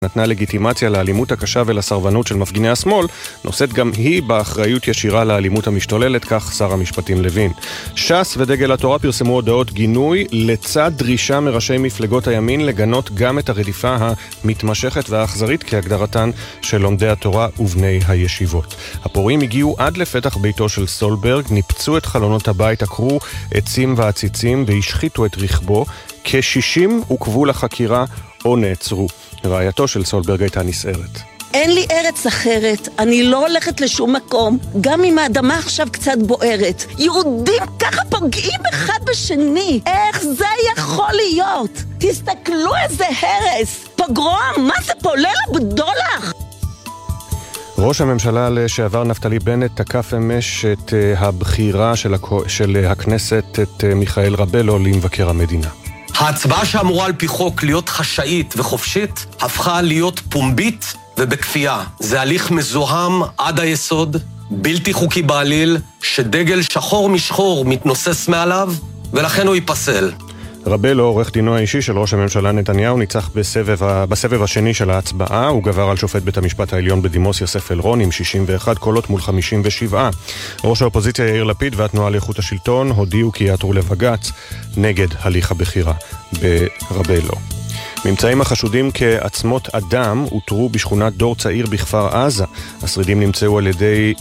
נתנה לגיטימציה לאלימות הקשה ולסרבנות של מפגיני השמאל, נושאת גם היא באחריות ישירה לאלימות המשתוללת, כך שר המשפטים לוין. ש"ס ודגל התורה פרסמו הודעות גינוי לצד דרישה מראשי מפלגות הימין לגנות גם את הרדיפה המתמשכת והאכזרית כהגדרתן של לומדי התורה ובני הישיבות. הפורעים הגיעו עד לפתח ביתו של סולברג, ניפצו את חלונות הבית, עקרו עצים ועציצים והשחיתו את רכבו. כ-60 עוכבו לחקירה או נעצרו. רעייתו של סולברג הייתה נסערת. אין לי ארץ אחרת, אני לא הולכת לשום מקום, גם אם האדמה עכשיו קצת בוערת. יהודים ככה פוגעים אחד בשני, איך זה יכול להיות? תסתכלו איזה הרס, פוגרום, מה זה פה? ליל הבדולח? ראש הממשלה לשעבר נפתלי בנט תקף אמש את הבחירה של הכנסת את מיכאל רבלו למבקר המדינה. ההצבעה שאמורה על פי חוק להיות חשאית וחופשית, הפכה להיות פומבית ובכפייה. זה הליך מזוהם עד היסוד, בלתי חוקי בעליל, שדגל שחור משחור מתנוסס מעליו, ולכן הוא ייפסל. רבלו, עורך דינו האישי של ראש הממשלה נתניהו, ניצח בסבב השני של ההצבעה. הוא גבר על שופט בית המשפט העליון בדימוס יוסף אלרון עם 61 קולות מול 57. ראש האופוזיציה יאיר לפיד והתנועה לאיכות השלטון הודיעו כי יעתרו לבג"ץ נגד הליך הבחירה ברבלו. ממצאים החשודים כעצמות אדם אותרו בשכונת דור צעיר בכפר עזה. השרידים נמצאו על ידי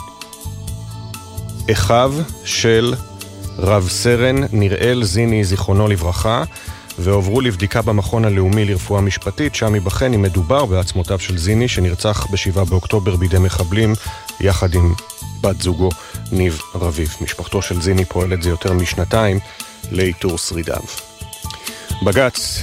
אחיו של רב סרן נראל זיני זיכרונו לברכה, ועוברו לבדיקה במכון הלאומי לרפואה משפטית, שם ייבחן אם מדובר בעצמותיו של זיני שנרצח ב7 באוקטובר בידי מחבלים יחד עם בת זוגו ניב רביב. משפחתו של זיני פועלת זה יותר משנתיים לאיתור שרידיו. בג"ץ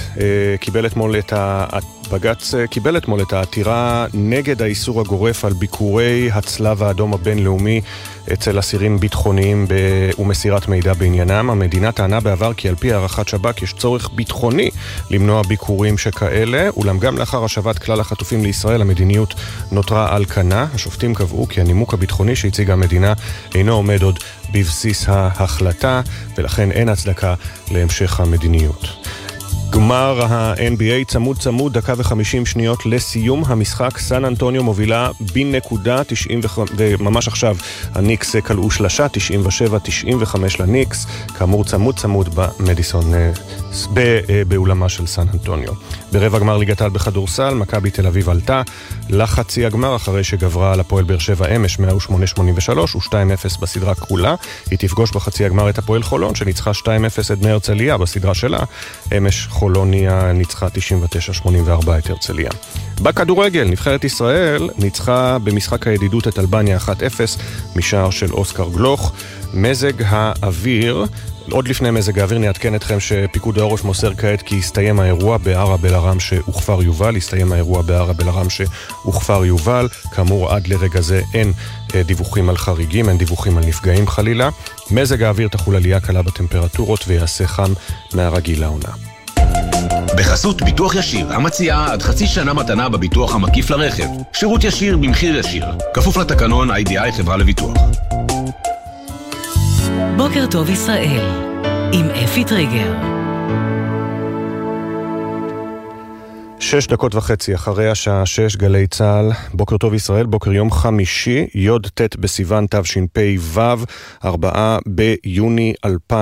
קיבל אתמול את העתירה נגד האיסור הגורף על ביקורי הצלב האדום הבינלאומי אצל אסירים ביטחוניים ומסירת מידע בעניינם. המדינה טענה בעבר כי על פי הערכת שב"כ יש צורך ביטחוני למנוע ביקורים שכאלה, אולם גם לאחר השבת כלל החטופים לישראל המדיניות נותרה על כנה. השופטים קבעו כי הנימוק הביטחוני שהציגה המדינה אינו עומד עוד בבסיס ההחלטה, ולכן אין הצדקה להמשך המדיניות. גמר ה-NBA צמוד, דקה ו50 שניות לסיום המשחק. סן אנטוניו מובילה בנקודה 95, וממש עכשיו הניקס קלעו שלשה 97-95 לניקס, כאמור צמוד במדיסון באולמה של סן אנטוניו. ברבע גמר ליגת העל בכדורסל, מכבי תל אביב עלתה לחצי הגמר אחרי שגברה על הפועל באר שבע אמש 108-83 ו2-0 בסדרה כולה. היא תפגוש בחצי הגמר את הפועל חולון שניצחה 2-0 את בני הרצליה בסדרה שלה. אמש חולוניה ניצחה 99-84 את הרצליה. בכדורגל, נבחרת ישראל ניצחה במשחק הידידות את אלבניה 1-0 משער של אוסקר גלוך. מזג האוויר, עוד לפני מזג האוויר נעדכן אתכם שפיקוד העורף מוסר כעת כי הסתיים האירוע בערב אל-ערם וכפר יובל. כאמור עד לרגע זה אין דיווחים על חריגים, אין דיווחים על נפגעים חלילה. מזג האוויר תחול עלייה קלה בטמפרטורות ויעשה חם מהרגיל לעונה. בחסות ביטוח ישיר, המציעה עד חצי שנה מתנה בביטוח המקיף לרכב. שירות ישיר במחיר ישיר. כפוף לתקנון IDI חברה לביטוח. בוקר טוב ישראל, עם אפי טריגר. 6:30 אחרי השעה 6, גלי צהל. בוקר טוב ישראל, בוקר יום חמישי, י"ט בסיוון תשפ"ו, 4 ביוני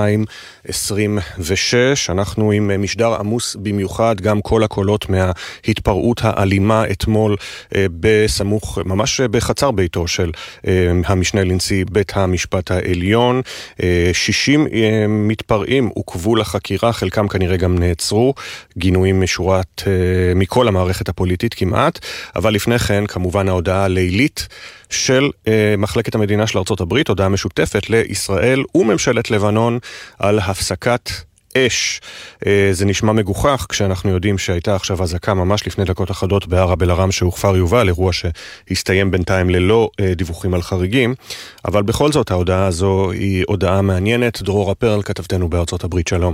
2026. אנחנו עם משדר עמוס במיוחד, גם כל הקולות מההתפרעות האלימה אתמול בסמוך, ממש בחצר ביתו של המשנה לנשיא בית המשפט העליון. 60 מתפרעים עוכבו לחקירה, חלקם כנראה גם נעצרו, גינויים משורת מכל המערכת הפוליטית כמעט, אבל לפני כן כמובן ההודעה הלילית של מחלקת המדינה של ארצות הברית, הודעה משותפת לישראל וממשלת לבנון על הפסקת אש. זה נשמע מגוחך כשאנחנו יודעים שהייתה עכשיו אזעקה ממש לפני דקות אחדות בערב אל-ערם וכפר יובל, אירוע שהסתיים בינתיים ללא דיווחים על חריגים, אבל בכל זאת ההודעה הזו היא הודעה מעניינת. דרורה פרל, כתבתנו בארצות הברית, שלום.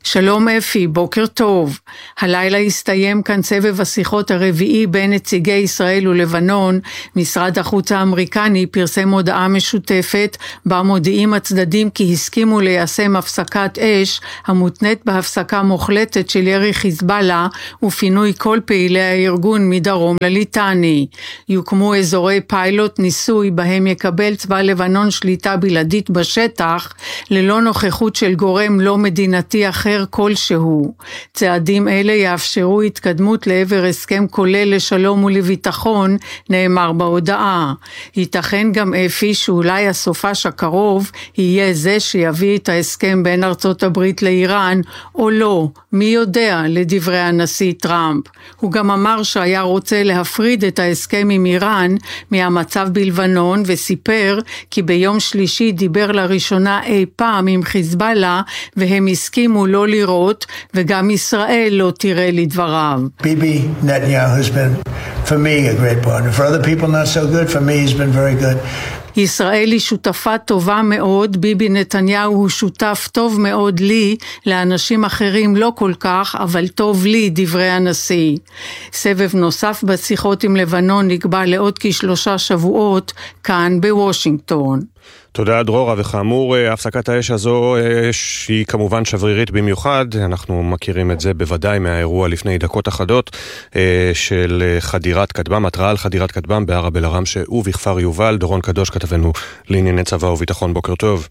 שלום אפי, בוקר טוב. הלילה הסתיים כאן סבב השיחות הרביעי בין נציגי ישראל ולבנון. משרד החוץ האמריקני פרסם הודעה משותפת בה מודיעים הצדדים כי הסכימו ליישם הפסקת אש המותנית בהפסקה מוחלטת של ירי חיזבאללה ופינוי כל פעילי הארגון מדרום לליטני. יוקמו אזורי פיילוט ניסוי בהם יקבל צבא לבנון שליטה בלעדית בשטח ללא נוכחות של גורם לא מדינתי אחר כלשהו. צעדים אלה יאפשרו התקדמות לעבר הסכם כולל לשלום ולביטחון, נאמר בהודעה. ייתכן גם אפי שאולי הסופש הקרוב יהיה זה שיביא את ההסכם בין ארצות הברית לאיראן, או לא, מי יודע, לדברי הנשיא טראמפ. הוא גם אמר שהיה רוצה להפריד את ההסכם עם איראן מהמצב בלבנון, וסיפר כי ביום שלישי דיבר לראשונה אי פעם עם חיזבאללה, והם הסכימו לא לראות, וגם ישראל לא תראה לדבריו. Bibi Netanyahu has been, for me, a great partner. For other people not so good, for me he's been very good. ישראל היא שותפה טובה מאוד, ביבי נתניהו הוא שותף טוב מאוד לי, לאנשים אחרים לא כל כך, אבל טוב לי, דברי הנשיא. סבב נוסף בשיחות עם לבנון נקבע לעוד כ3 שבועות, כאן בוושינגטון. תודה דרורה, וכאמור הפסקת האש הזו שהיא כמובן שברירית במיוחד, אנחנו מכירים את זה בוודאי מהאירוע לפני דקות אחדות של חדירת כטב"ם, התראה על חדירת כטב"ם בערב אל-עראמשה ובכפר יובל. דורון קדוש כתבנו לענייני צבא וביטחון, בוקר טוב.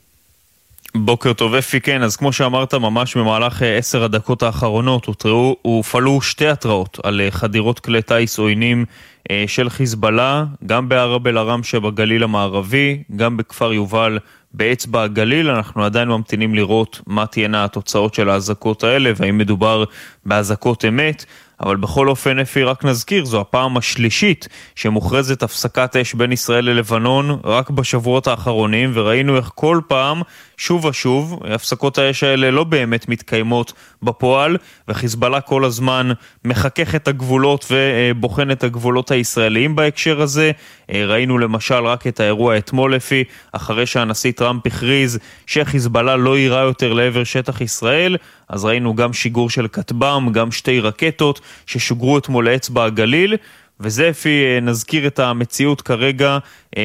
בוקר טוב אפי, כן, אז כמו שאמרת ממש במהלך 10 הדקות האחרונות הופעלו 2 התראות על חדירות כלי טייס עוינים של חיזבאללה, גם בערב אל-עראמשה בגליל המערבי, גם בכפר יובל באצבע הגליל. אנחנו עדיין ממתינים לראות מה תהיינה התוצאות של ההזקות האלה, והאם מדובר בהזקות אמת. אבל בכל אופן אפי, רק נזכיר, זו הפעם השלישית שמוכרזת הפסקת אש בין ישראל ללבנון רק בשבועות האחרונים, וראינו איך כל פעם שוב ושוב הפסקות האש האלה לא באמת מתקיימות בפועל, וחיזבאללה כל הזמן מחכך את הגבולות ובוחן את הגבולות הישראליים בהקשר הזה. ראינו למשל רק את האירוע אתמול אפי, אחרי שהנשיא טראמפ הכריז שחיזבאללה לא יירה יותר לעבר שטח ישראל, אז ראינו גם שיגור של כטב"ם, גם 2 רקטות ששוגרו אתמול לאצבע הגליל, וזה אפי, נזכיר את המציאות כרגע,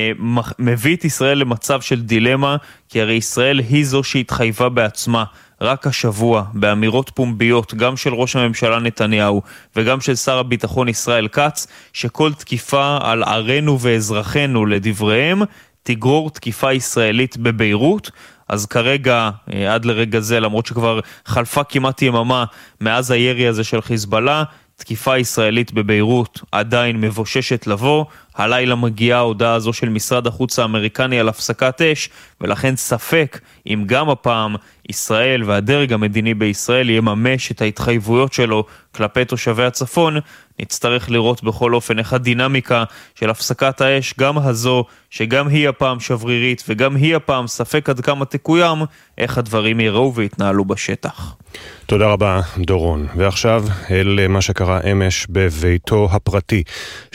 מביא את ישראל למצב של דילמה, כי הרי ישראל היא זו שהתחייבה בעצמה רק השבוע באמירות פומביות, גם של ראש הממשלה נתניהו וגם של שר הביטחון ישראל כץ, שכל תקיפה על ערינו ואזרחינו לדבריהם תגרור תקיפה ישראלית בביירות. אז כרגע, עד לרגע זה, למרות שכבר חלפה כמעט יממה מאז הירי הזה של חיזבאללה, תקיפה ישראלית בביירות עדיין מבוששת לבוא. הלילה מגיעה ההודעה הזו של משרד החוץ האמריקני על הפסקת אש, ולכן ספק אם גם הפעם ישראל והדרג המדיני בישראל יממש את ההתחייבויות שלו כלפי תושבי הצפון. נצטרך לראות בכל אופן איך הדינמיקה של הפסקת האש, גם הזו שגם היא הפעם שברירית וגם היא הפעם ספק עד כמה תקוים, איך הדברים יראו והתנהלו בשטח. תודה רבה דורון. ועכשיו אל מה שקרה אמש בביתו הפרטי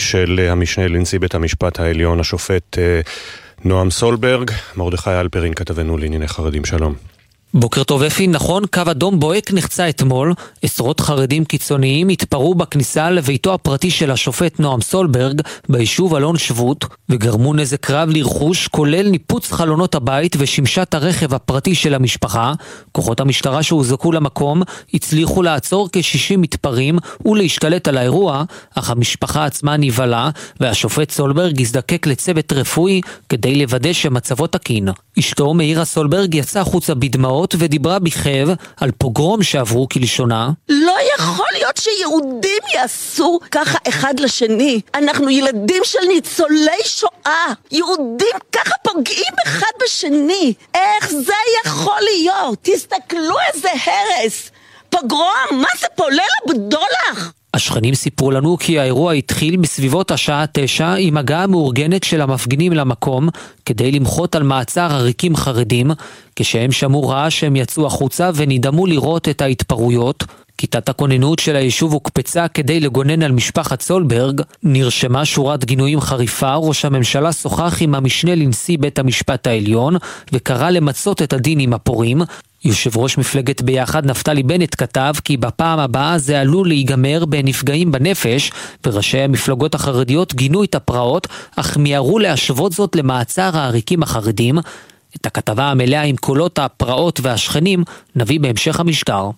של המשנה לנשיא בית המשפט העליון, השופט נועם סולברג. מרדכי אלפרין כתבנו לענייני חרדים, שלום. בוקר טוב אפי, נכון, קו אדום בוהק נחצה אתמול. עשרות חרדים קיצוניים התפרעו בכניסה לביתו הפרטי של השופט נועם סולברג ביישוב אלון שבות, וגרמו נזק רב לרכוש, כולל ניפוץ חלונות הבית ושמשת הרכב הפרטי של המשפחה. כוחות המשטרה שהוזעקו למקום הצליחו לעצור כ-60 מתפרעים ולהשתלט על האירוע, אך המשפחה עצמה נבהלה, והשופט סולברג הזדקק לצוות רפואי כדי לוודא שמצבו תקין. אשתו מאירה סולברג יצאה חוצה בדמעות ודיברה בכאב על פוגרום שעברו כלשונה. לא יכול להיות שיהודים יעשו ככה אחד לשני. אנחנו ילדים של ניצולי שואה. יהודים ככה פוגעים אחד בשני. איך זה יכול להיות? תסתכלו איזה הרס. פוגרום, מה זה פה? ליל הבדולח? השכנים סיפרו לנו כי האירוע התחיל בסביבות השעה 9 עם הגעה מאורגנת של המפגינים למקום כדי למחות על מעצר עריקים חרדים. כשהם שמעו רעש שהם יצאו החוצה ונדהמו לראות את ההתפרעויות. כיתת הכוננות של היישוב הוקפצה כדי לגונן על משפחת סולברג. נרשמה שורת גינויים חריפה. ראש הממשלה שוחח עם המשנה לנשיא בית המשפט העליון וקרא למצות את הדין עם הפורעים. יושב ראש מפלגת ביחד נפתלי בנט כתב כי בפעם הבאה זה עלול להיגמר בנפגעים בנפש, וראשי המפלגות החרדיות גינו את הפרעות, אך מיהרו להשוות זאת למעצר העריקים החרדים. את הכתבה המלאה עם קולות הפרעות והשכנים נביא בהמשך המשדר.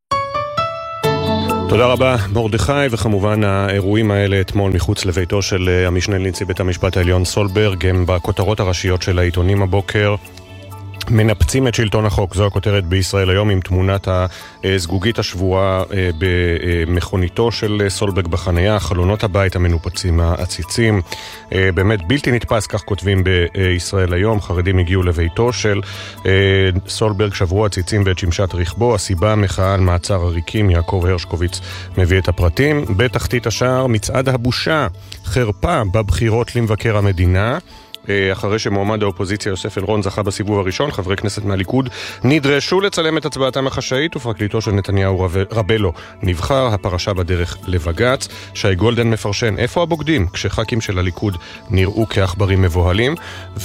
תודה רבה מרדכי, וכמובן האירועים האלה אתמול מחוץ לביתו של המשנה לנשיא בית המשפט העליון סולברג הם בכותרות הראשיות של העיתונים הבוקר. מנפצים את שלטון החוק, זו הכותרת בישראל היום, עם תמונת הסגוגית השבועה במכוניתו של סולברג בחניה, חלונות הבית המנופצים, העציצים, באמת בלתי נתפס, כך כותבים בישראל היום. חרדים הגיעו לביתו של סולברג, שברו עציצים ואת שמשת רכבו, הסיבה מחאה על מעצר עריקים. יעקב הרשקוביץ מביא את הפרטים. בתחתית השער, מצעד הבושה, חרפה בבחירות למבקר המדינה. אחרי שמועמד האופוזיציה יוסף אלרון זכה בסיבוב הראשון, חברי כנסת מהליכוד נדרשו לצלם את הצבעתם החשאית, ופרקליטו של נתניהו רבלו נבחר. הפרשה בדרך לבגץ. שי גולדן מפרשן איפה הבוגדים כשח"כים של הליכוד נראו כאחברים מבוהלים,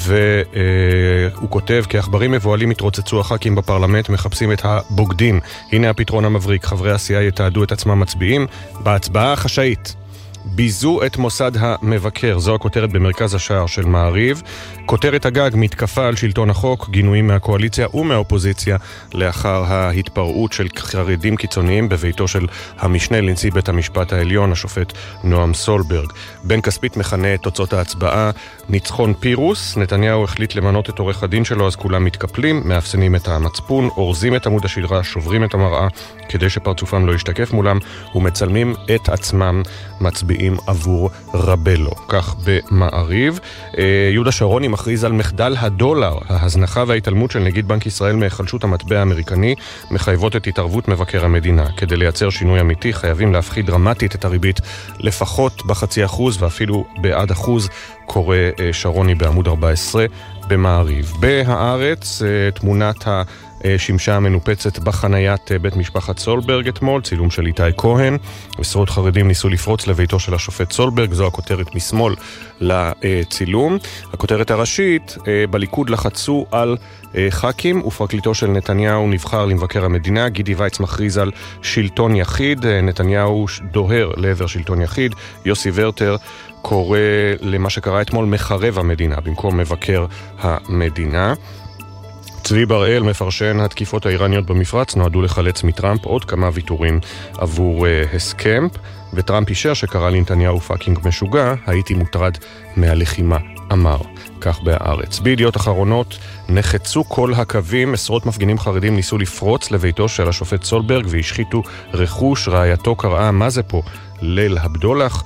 והוא כותב כאחברים מבוהלים התרוצצו הח"כים בפרלמנט, מחפשים את הבוגדים. הנה הפתרון המבריק, חברי הסיעה יתעדו את עצמם מצביעים בהצבעה החשאית. ביזו את מוסד המבקר, זו הכותרת במרכז השער של מעריב. כותרת הגג, מתקפה על שלטון החוק, גינויים מהקואליציה ומהאופוזיציה לאחר ההתפרעות של חרדים קיצוניים בביתו של המשנה לנשיא בית המשפט העליון, השופט נועם סולברג. בן כספית מכנה את תוצאות ההצבעה ניצחון פירוס. נתניהו החליט למנות את עורך הדין שלו, אז כולם מתקפלים, מאפסנים את המצפון, אורזים את עמוד השדרה, שוברים את המראה כדי שפרצופם לא ישתקף מולם, ומצלמים את עצמם מצביעים עבור רבלו. כך במעריב. יהודה שרוני מכריז על מחדל הדולר. ההזנחה וההתעלמות של נגיד בנק ישראל מהחלשות המטבע האמריקני מחייבות את התערבות מבקר המדינה. כדי לייצר שינוי אמיתי חייבים להפחית דרמטית את הריבית לפחות ב0.5% ואפילו בעד 1%, קורא שרוני בעמוד 14 במעריב. בהארץ תמונת שמשה המנופצת בחניית בית משפחת סולברג אתמול, צילום של איתי כהן. עשרות חרדים ניסו לפרוץ לביתו של השופט סולברג, זו הכותרת משמאל לצילום. הכותרת הראשית, בליכוד לחצו על ח"כים, ופרקליטו של נתניהו נבחר למבקר המדינה. גידי וייץ מכריז על שלטון יחיד, נתניהו דוהר לעבר שלטון יחיד. יוסי ורטר קורא למה שקרה אתמול מחרב המדינה במקום מבקר המדינה. צבי בראל מפרשן התקיפות האיראניות במפרץ נועדו לחלץ מטראמפ עוד כמה ויתורים עבור הסכם, וטראמפ אישר שקרא לנתניהו פאקינג משוגע, הייתי מוטרד מהלחימה, אמר. כך בהארץ. בידיעות אחרונות נחצו כל הקווים, עשרות מפגינים חרדים ניסו לפרוץ לביתו של השופט סולברג והשחיתו רכוש. רעייתו קראה מה זה פה? ליל הבדולח.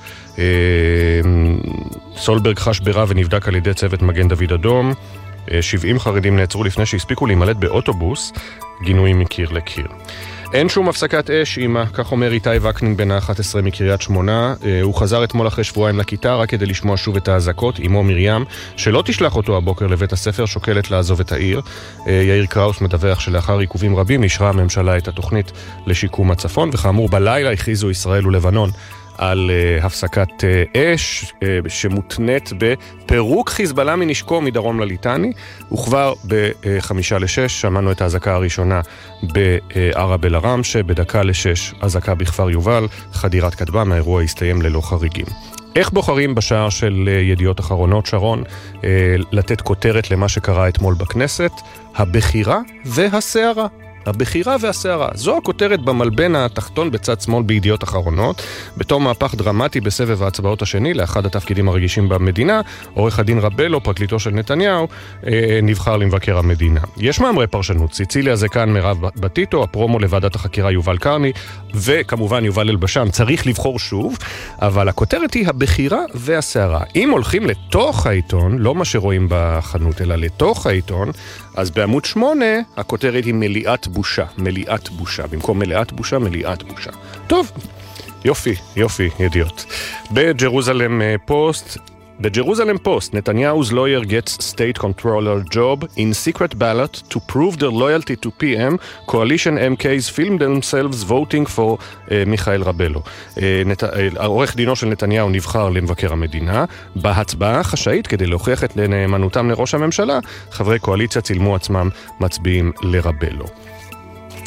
סולברג חש ברע ונבדק על ידי צוות מגן דוד אדום. 70 חרדים נעצרו לפני שהספיקו להימלט באוטובוס, גינויים מקיר לקיר. אין שום הפסקת אש, אמא, כך אומר איתי וקנין בן ה-11 מקריית שמונה. הוא חזר אתמול אחרי שבועיים לכיתה רק כדי לשמוע שוב את האזעקות. אמו מרים, שלא תשלח אותו הבוקר לבית הספר, שוקלת לעזוב את העיר. יאיר קראוס מדווח שלאחר עיכובים רבים אישרה הממשלה את התוכנית לשיקום הצפון, וכאמור בלילה הכריזו ישראל ולבנון על הפסקת אש שמותנית בפירוק חיזבאללה מנשקו מדרום לליטני, וכבר ב5:06 שמענו את ההזקה הראשונה בערב אל-ערם, שבדקה ל6 הזקה בכפר יובל. חדירת כתבה מהאירוע הסתיים ללא חריגים. איך בוחרים בשער של ידיעות אחרונות, שרון, לתת כותרת למה שקרה אתמול בכנסת? הבחירה והסערה. הבחירה והסערה. זו הכותרת במלבן התחתון בצד שמאל בידיעות אחרונות. בתום מהפך דרמטי בסבב ההצבעות השני לאחד התפקידים הרגישים במדינה, עורך הדין רבלו, פרקליטו של נתניהו, נבחר למבקר המדינה. יש מאמרי פרשנות, סיציליה זה כאן מירב בטיטו, הפרומו לוועדת החקירה יובל קרני, וכמובן יובל אלבשן, צריך לבחור שוב, אבל הכותרת היא הבחירה והסערה. אם הולכים לתוך העיתון, לא מה שרואים בחנות, אלא לתוך העיתון, אז בעמוד 8 הכותרת היא מליאת בושה, מליאת בושה. במקום מליאת בושה, מליאת בושה. טוב, יופי, יופי, ידיעות. בג'רוזלם פוסט, Netanyahu's lawyer gets state controller job in secret ballot to prove their loyalty to PM. Coalition MKs filmed themselves voting for מיכאל רבלו. העורך דינו של נתניהו נבחר למבקר המדינה. בהצבעה חשאית כדי להוכיח את נאמנותם לראש הממשלה, חברי קואליציה צילמו עצמם מצביעים לרבלו.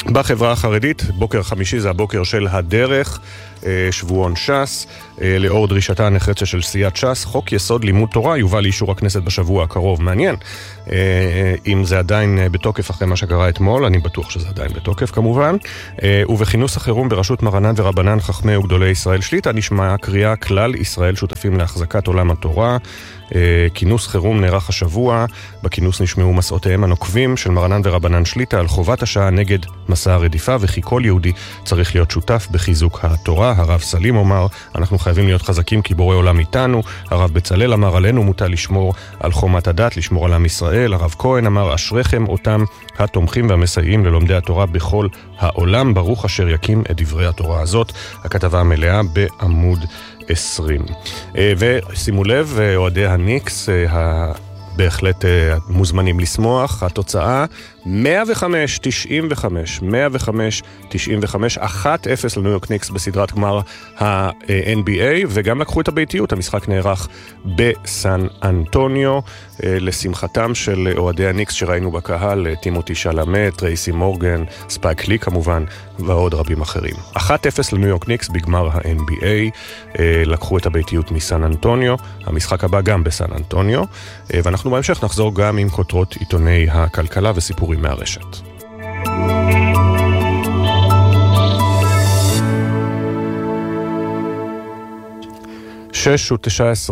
בחברה החרדית, בוקר חמישי זה הבוקר של הדרך, שבועון ש"ס, לאור דרישתה הנחרצת של סיעת ש"ס, חוק יסוד לימוד תורה יובא לאישור הכנסת בשבוע הקרוב. מעניין אם זה עדיין בתוקף אחרי מה שקרה אתמול, אני בטוח שזה עדיין בתוקף כמובן. ובכינוס החירום בראשות מרנן ורבנן חכמי וגדולי ישראל שליטה נשמע קריאה כלל ישראל שותפים להחזקת עולם התורה. כינוס חירום נערך השבוע, בכינוס נשמעו מסעותיהם הנוקבים של מרנן ורבנן שליטה על חובת השעה נגד מסע הרדיפה, וכי כל יהודי צריך להיות שותף בחיזוק התורה. הרב סלים אומר, אנחנו חייבים להיות חזקים כי בורא עולם איתנו. הרב בצלאל אמר, עלינו מוטל לשמור על חומת הדת, לשמור על עם ישראל. הרב כהן אמר, אשריכם אותם התומכים והמסייעים ללומדי התורה בכל העולם, ברוך אשר יקים את דברי התורה הזאת. הכתבה המלאה בעמוד 20. ושימו לב, אוהדי הניקס בהחלט מוזמנים לשמוח. התוצאה 105-95, 105-95, 1-0 לניו יורק ניקס בסדרת גמר ה-NBA, וגם לקחו את הביתיות. המשחק נערך בסן אנטוניו, לשמחתם של אוהדי הניקס שראינו בקהל, טימותי שלמה, טרייסי מורגן, ספייק לי כמובן, ועוד רבים אחרים. 1-0 לניו יורק ניקס בגמר ה-NBA, לקחו את הביתיות מסן אנטוניו. המשחק הבא גם בסן אנטוניו, ואנחנו בהמשך נחזור גם עם כותרות עיתוני הכלכלה וסיפורים מהרשת. 6:19,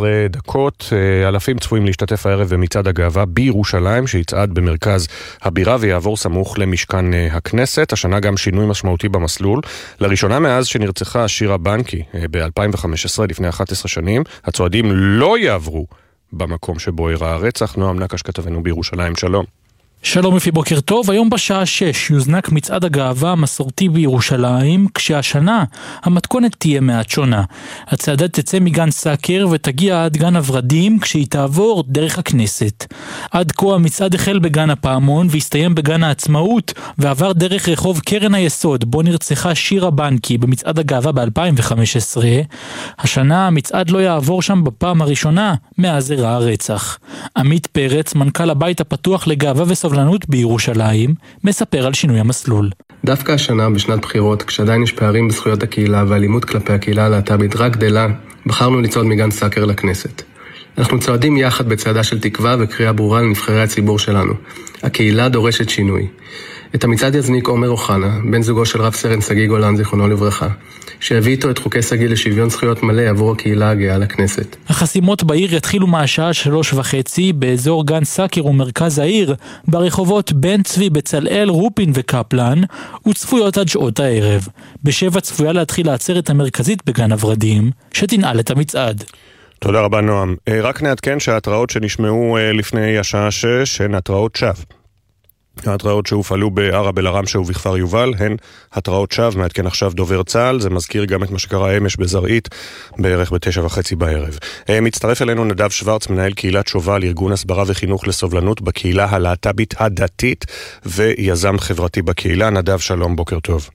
אלפים צפויים להשתתף הערב במצעד הגאווה בירושלים, שיצעד במרכז הבירה ויעבור סמוך למשכן הכנסת. השנה גם שינוי משמעותי במסלול. לראשונה מאז שנרצחה שירה בנקי ב-2015, לפני 11 שנים, הצועדים לא יעברו במקום שבו אירע הרצח. נועם נקש כתבנו בירושלים, שלום. שלום לפי בוקר טוב. היום בשעה 6 יוזנק מצעד הגאווה המסורתי בירושלים, כשהשנה המתכונת תהיה מעט שונה. הצעדה תצא מגן סאקר ותגיע עד גן הוורדים, כשהיא תעבור דרך הכנסת. עד כה המצעד החל בגן הפעמון והסתיים בגן העצמאות, ועבר דרך רחוב קרן היסוד בו נרצחה שירה בנקי במצעד הגאווה ב-2015. השנה המצעד לא יעבור שם בפעם הראשונה מאז אירע הרצח. עמית פרץ, מנכ"ל הבית הפתוח לגאווה וסובלנות בירושלים, מספר על שינוי המסלול. דווקא השנה, בשנת בחירות, כשעדיין יש פערים בזכויות הקהילה והאלימות כלפי הקהילה הלהט"בית רק גדלה, בחרנו לצעוד מגן סאקר לכנסת. אנחנו צועדים יחד בצעדה של תקווה וקריאה ברורה לנבחרי הציבור שלנו. הקהילה דורשת שינוי. את המצעד יזניק עומר אוחנה, בן זוגו של רב סרן סגי גולן, זיכרונו לברכה, שהביא איתו את חוקי סגי לשוויון זכויות מלא עבור הקהילה הגאה לכנסת. החסימות בעיר יתחילו מהשעה 3:30 באזור גן סאקר ומרכז העיר, ברחובות בן צבי, בצלאל, רופין וקפלן, וצפויות עד שעות הערב. ב7 צפויה להתחיל העצרת המרכזית בגן הוורדים, שתנעל את המצעד. תודה רבה נועם. רק נעדכן שההתראות שנשמעו לפני השעה 6 הן התראות שווא. ההתראות שהופעלו בערב אל ערם ובכפר יובל הן התראות שווא. מעדכן עכשיו דובר צה"ל, זה מזכיר גם את מה שקרה אמש בזרעית בערך ב9:30 בערב. מצטרף אלינו נדב שוורץ, מנהל קהילת שובל, ארגון הסברה וחינוך לסובלנות בקהילה הלהט"בית הדתית ויזם חברתי בקהילה. נדב, שלום, בוקר טוב.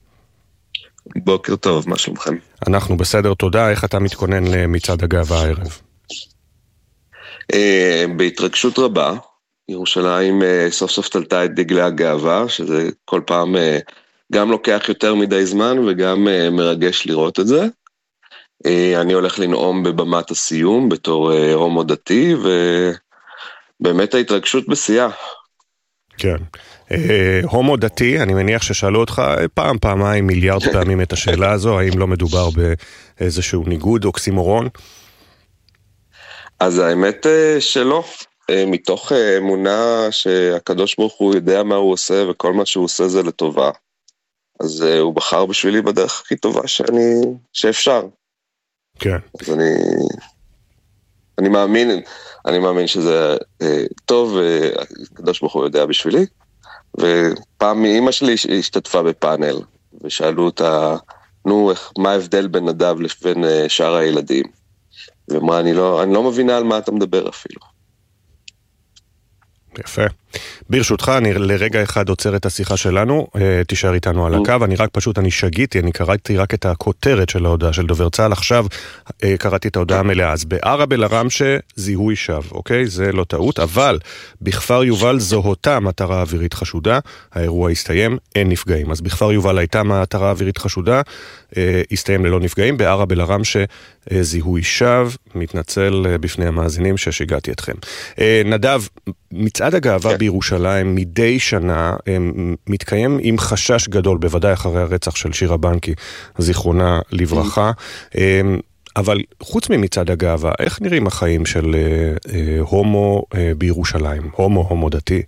בוקר טוב, מה שלומכם? אנחנו בסדר, תודה. איך אתה מתכונן למצעד הגאווה הערב? בהתרגשות רבה. ירושלים סוף סוף תלתה את דגלי הגאווה, שזה כל פעם גם לוקח יותר מדי זמן וגם מרגש לראות את זה. אני הולך לנאום בבמת הסיום בתור הומו דתי, ובאמת ההתרגשות בשיאה. כן. הומו דתי, אני מניח ששאלו אותך פעמיים, מיליארד פעמים את השאלה הזו, האם לא מדובר באיזשהו ניגוד, אוקסימורון? אז האמת שלא. מתוך אמונה שהקדוש ברוך הוא יודע מה הוא עושה, וכל מה שהוא עושה זה לטובה. אז הוא בחר בשבילי בדרך הכי טובה שאפשר. כן. אז אני מאמין שזה טוב, הקדוש ברוך הוא יודע בשבילי. ופעם אמא שלי השתתפה בפאנל, ושאלו אותה, מה ההבדל בין נדב לבין שאר הילדים? ואמרה, אני לא מבינה על מה אתה מדבר אפילו. יפה. ברשותך, אני לרגע אחד עוצר את השיחה שלנו, תישאר איתנו על הקו, אני שגיתי, אני קראתי רק את הכותרת של ההודעה של דובר צה"ל, עכשיו קראתי את ההודעה המלאה, אז בערב אל-עראמשה זיהוי שווא, אוקיי? זה לא טעות, אבל בכפר יובל זוהתה מטרה אווירית חשודה, האירוע הסתיים, אין נפגעים, אז בכפר יובל הייתה מטרה אווירית חשודה, הסתיים ללא נפגעים, בערב אל-עראמשה זיהוי שווא, מתנצל בפני המאזינים ששיגעתי אתכם. נדב, מצעד הגאווה בירושלים מדי שנה מתקיים עם חשש גדול, בוודאי אחרי הרצח של שירה בנקי, זיכרונה לברכה, אבל חוץ ממצעד הגאווה, איך נראים החיים של הומו בירושלים, הומו דתי?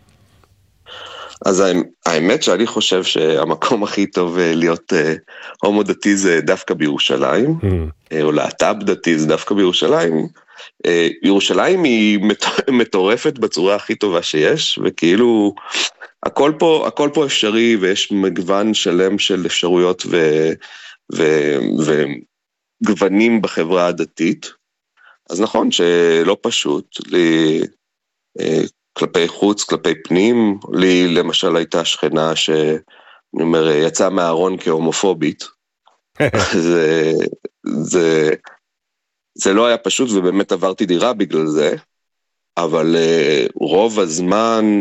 אז האמת שאני חושב שהמקום הכי טוב להיות הומו דתי זה דווקא בירושלים, או להט"ב דתי זה דווקא בירושלים. ירושלים היא מטורפת בצורה הכי טובה שיש, וכאילו הכל פה אפשרי, ויש מגוון שלם של אפשרויות וגוונים בחברה הדתית. אז נכון שלא פשוט כלפי חוץ, כלפי פנים. לי למשל הייתה שכנה שאני אומר, יצאה מהארון כהומופובית. זה לא היה פשוט, ובאמת עברתי דירה בגלל זה, אבל רוב הזמן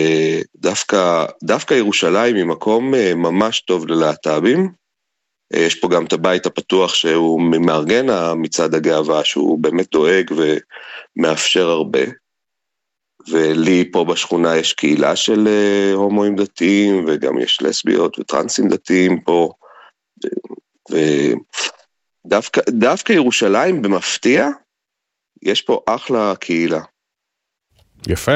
דווקא ירושלים היא מקום ממש טוב ללהט"בים. יש פה גם את הבית הפתוח שהוא מארגן מצעד הגאווה, שהוא באמת דואג ומאפשר הרבה. ולי פה בשכונה יש קהילה של הומואים דתיים, וגם יש לסביות וטרנסים דתיים פה, ודווקא ירושלים במפתיע, יש פה אחלה קהילה. יפה.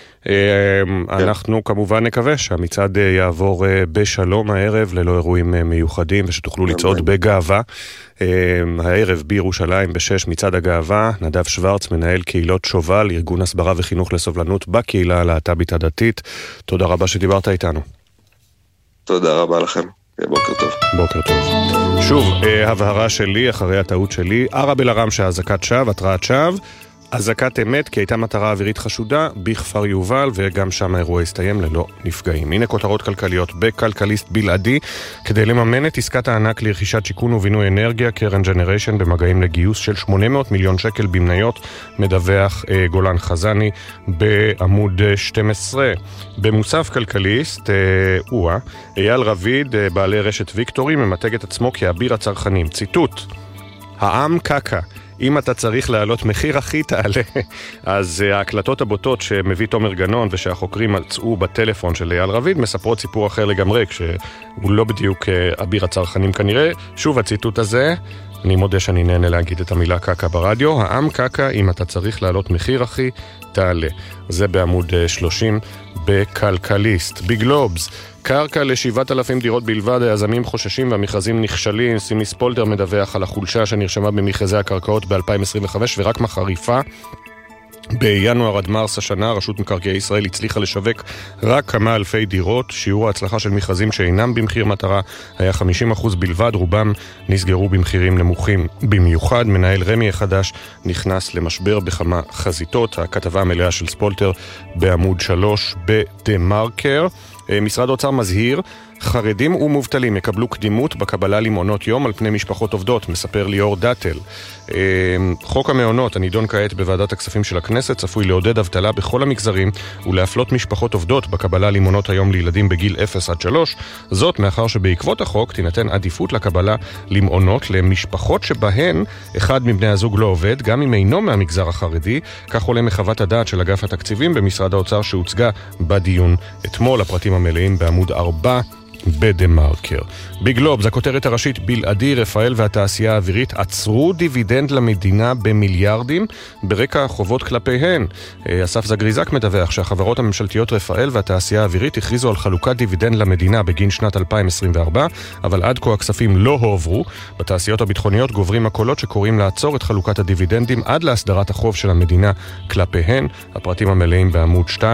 אנחנו כמובן נקווה שהמצעד יעבור בשלום הערב, ללא אירועים מיוחדים, ושתוכלו לצעוד בגאווה. הערב בירושלים ב-6 מצעד הגאווה, נדב שוורץ, מנהל קהילות שובל, ארגון הסברה וחינוך לסובלנות בקהילה הלהט"בית הדתית. תודה רבה שדיברת איתנו. תודה רבה לכם. בוקר טוב. בוקר טוב. שוב, הבהרה שלי אחרי הטעות שלי, ערב אל-עראמשה אזעקת שווא, התרעת שווא, אזעקת אמת, כי הייתה מטרה אווירית חשודה בכפר יובל, וגם שם האירוע הסתיים ללא נפגעים. הנה כותרות כלכליות בכלכליסט בלעדי. כדי לממן את עסקת הענק לרכישת שיכון ובינוי אנרגיה, קרן ג'נריישן במגעים לגיוס של 800 מיליון שקל במניות, מדווח גולן חזני בעמוד 12. במוסף כלכליסט, אייל רביד, בעלי רשת ויקטורי, ממתג את עצמו כאביר הצרכנים. ציטוט: העם קקה. אם אתה צריך להעלות מחיר הכי תעלה, אז ההקלטות הבוטות שמביא תומר גנון ושהחוקרים מצאו בטלפון של אייל רביד מספרות סיפור אחר לגמרי, כשהוא לא בדיוק אביר הצרכנים כנראה. שוב הציטוט הזה, אני מודה שאני נהנה להגיד את המילה קקה ברדיו, העם קקה, אם אתה צריך להעלות מחיר הכי תעלה. זה בעמוד 30 בכלכליסט. בגלובס, קרקע ל7,000 דירות בלבד, היזמים חוששים והמכרזים נכשלים. סימי ספולטר מדווח על החולשה שנרשמה במכרזי הקרקעות ב-2025 ורק מחריפה. בינואר עד מרס השנה רשות מקרקעי ישראל הצליחה לשווק רק כמה אלפי דירות. שיעור ההצלחה של מכרזים שאינם במחיר מטרה היה 50% בלבד, רובם נסגרו במחירים נמוכים במיוחד. מנהל רמי החדש נכנס למשבר בכמה חזיתות. הכתבה המלאה של ספולטר בעמוד 3 בדה-מרקר. משרד האוצר מזהיר, חרדים ומובטלים יקבלו קדימות בקבלה למעונות יום על פני משפחות עובדות, מספר ליאור דאטל. חוק המעונות, הנידון כעת בוועדת הכספים של הכנסת, צפוי לעודד אבטלה בכל המגזרים ולהפלות משפחות עובדות בקבלה למעונות היום לילדים בגיל 0 עד 3. זאת מאחר שבעקבות החוק תינתן עדיפות לקבלה למעונות למשפחות שבהן אחד מבני הזוג לא עובד, גם אם אינו מהמגזר החרדי. כך עולה מחוות הדעת של אגף התקציבים במשרד האוצר שהוצגה בדיון אתמול. הפרטים המלאים בעמוד 4 בדה-מרקר. בגלובס, הכותרת הראשית בלעדי, רפאל והתעשייה האווירית עצרו דיבידנד למדינה במיליארדים ברקע החובות כלפיהן. אסף זגריזק מדווח שהחברות הממשלתיות רפאל והתעשייה האווירית הכריזו על חלוקת דיבידנד למדינה בגין שנת 2024, אבל עד כה הכספים לא הועברו. בתעשיות הביטחוניות גוברים הקולות שקוראים לעצור את חלוקת הדיבידנדים עד להסדרת החוב של המדינה כלפיהן. הפרטים המלאים בעמוד 2.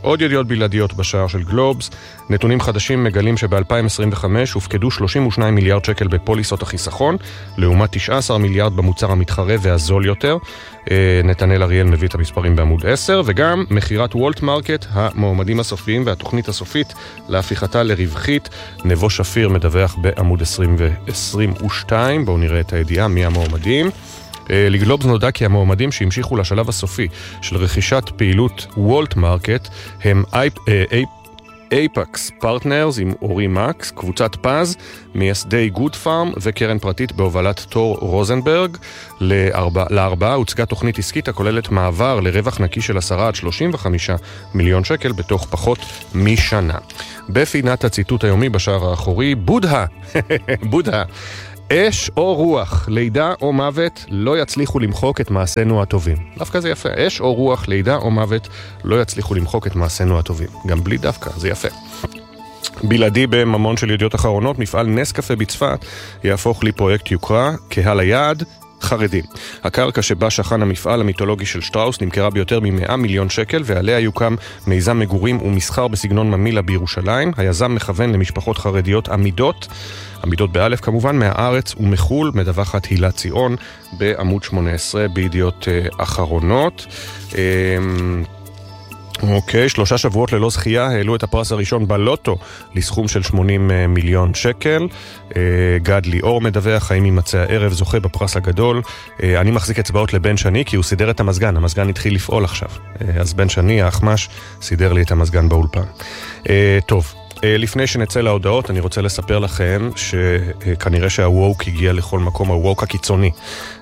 עוד ידיעות בלעדיות בשער של גלובס. נתונים חדשים מגלים שב-2025 הופקדו 32 מיליארד שקל בפוליסות החיסכון, לעומת 19 מיליארד במוצר המתחרה והזול יותר. נתנאל אריאל מביא את המספרים בעמוד 10, וגם מחירת וולט מרקט, המועמדים הסופיים והתוכנית הסופית להפיכתה לרווחית. נבו שפיר מדווח בעמוד 22. בואו נראה את הידיעה מי המועמדים. לגלובס נודע כי המועמדים שהמשיכו לשלב הסופי של רכישת פעילות וולט מרקט הם אייפקס פרטנרס עם אורי מקס, קבוצת פז, מייסדי גוד פארם וקרן פרטית בהובלת תור רוזנברג. לארבעה הוצגה תוכנית עסקית הכוללת מעבר לרווח נקי של 10 עד 35 מיליון שקל בתוך פחות משנה. בפינת הציטוט היומי בשער האחורי, בודה, בודה, אש או רוח, לידה או מוות, לא יצליחו למחוק את מעשינו הטובים. דווקא זה יפה. אש או רוח, לידה או מוות, לא יצליחו למחוק את מעשינו הטובים. גם בלי דווקא, זה יפה. בלעדי בממון של ידיעות אחרונות, מפעל נס קפה בצפת יהפוך לפרויקט יוקרה, קהל היעד, חרדים. הקרקע שבה שכן המפעל המיתולוגי של שטראוס נמכרה ביותר מ100 מיליון שקל, ועליה יוקם מיזם מגורים ומסחר בסגנון ממילה בירושלים. היזם מכוון למשפחות חרדיות עמידות באלף כמובן, מהארץ ומחול, מדווחת הילה ציון בעמוד 18 בידיעות אחרונות. אוקיי, 3 שבועות ללא זכייה, העלו את הפרס הראשון בלוטו לסכום של 80 מיליון שקל. גד ליאור מדווח, האם יימצא הערב זוכה בפרס הגדול. אני מחזיק אצבעות לבן שני כי הוא סידר את המזגן, המזגן התחיל לפעול עכשיו. אז בן שני, האחמש, סידר לי את המזגן באולפן. טוב. לפני שנצא להודעות, אני רוצה לספר לכם שכנראה שהווק הגיע לכל מקום, הווק הקיצוני.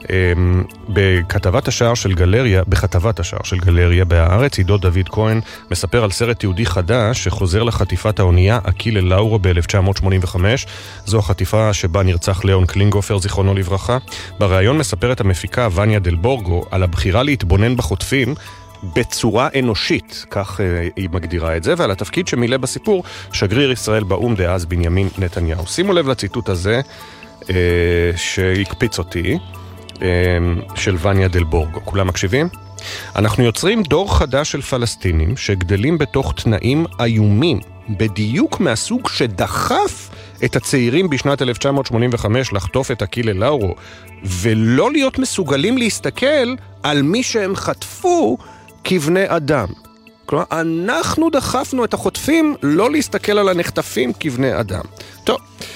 בכתבת השער של גלריה בהארץ, עידו דוד כהן מספר על סרט יהודי חדש שחוזר לחטיפת האונייה אקילה לאורו ב-1985. זו החטיפה שבה נרצח ליאון קלינגופר, זיכרונו לברכה. בריאיון מספרת המפיקה וניה דל בורגו על הבחירה להתבונן בחוטפים בצורה אנושית, כך היא מגדירה את זה, ועל התפקיד שמילא בסיפור שגריר ישראל באום דאז בנימין נתניהו. שימו לב לציטוט הזה שהקפיץ אותי, של וניה דל בורגו. כולם מקשיבים? אנחנו יוצרים דור חדש של פלסטינים שגדלים בתוך תנאים איומים, בדיוק מהסוג שדחף את הצעירים בשנת 1985 לחטוף את אקילה לאורו, ולא להיות מסוגלים להסתכל על מי שהם חטפו כבני אדם. כלומר, אנחנו דחפנו את החוטפים לא להסתכל על הנחטפים כבני אדם. טוב,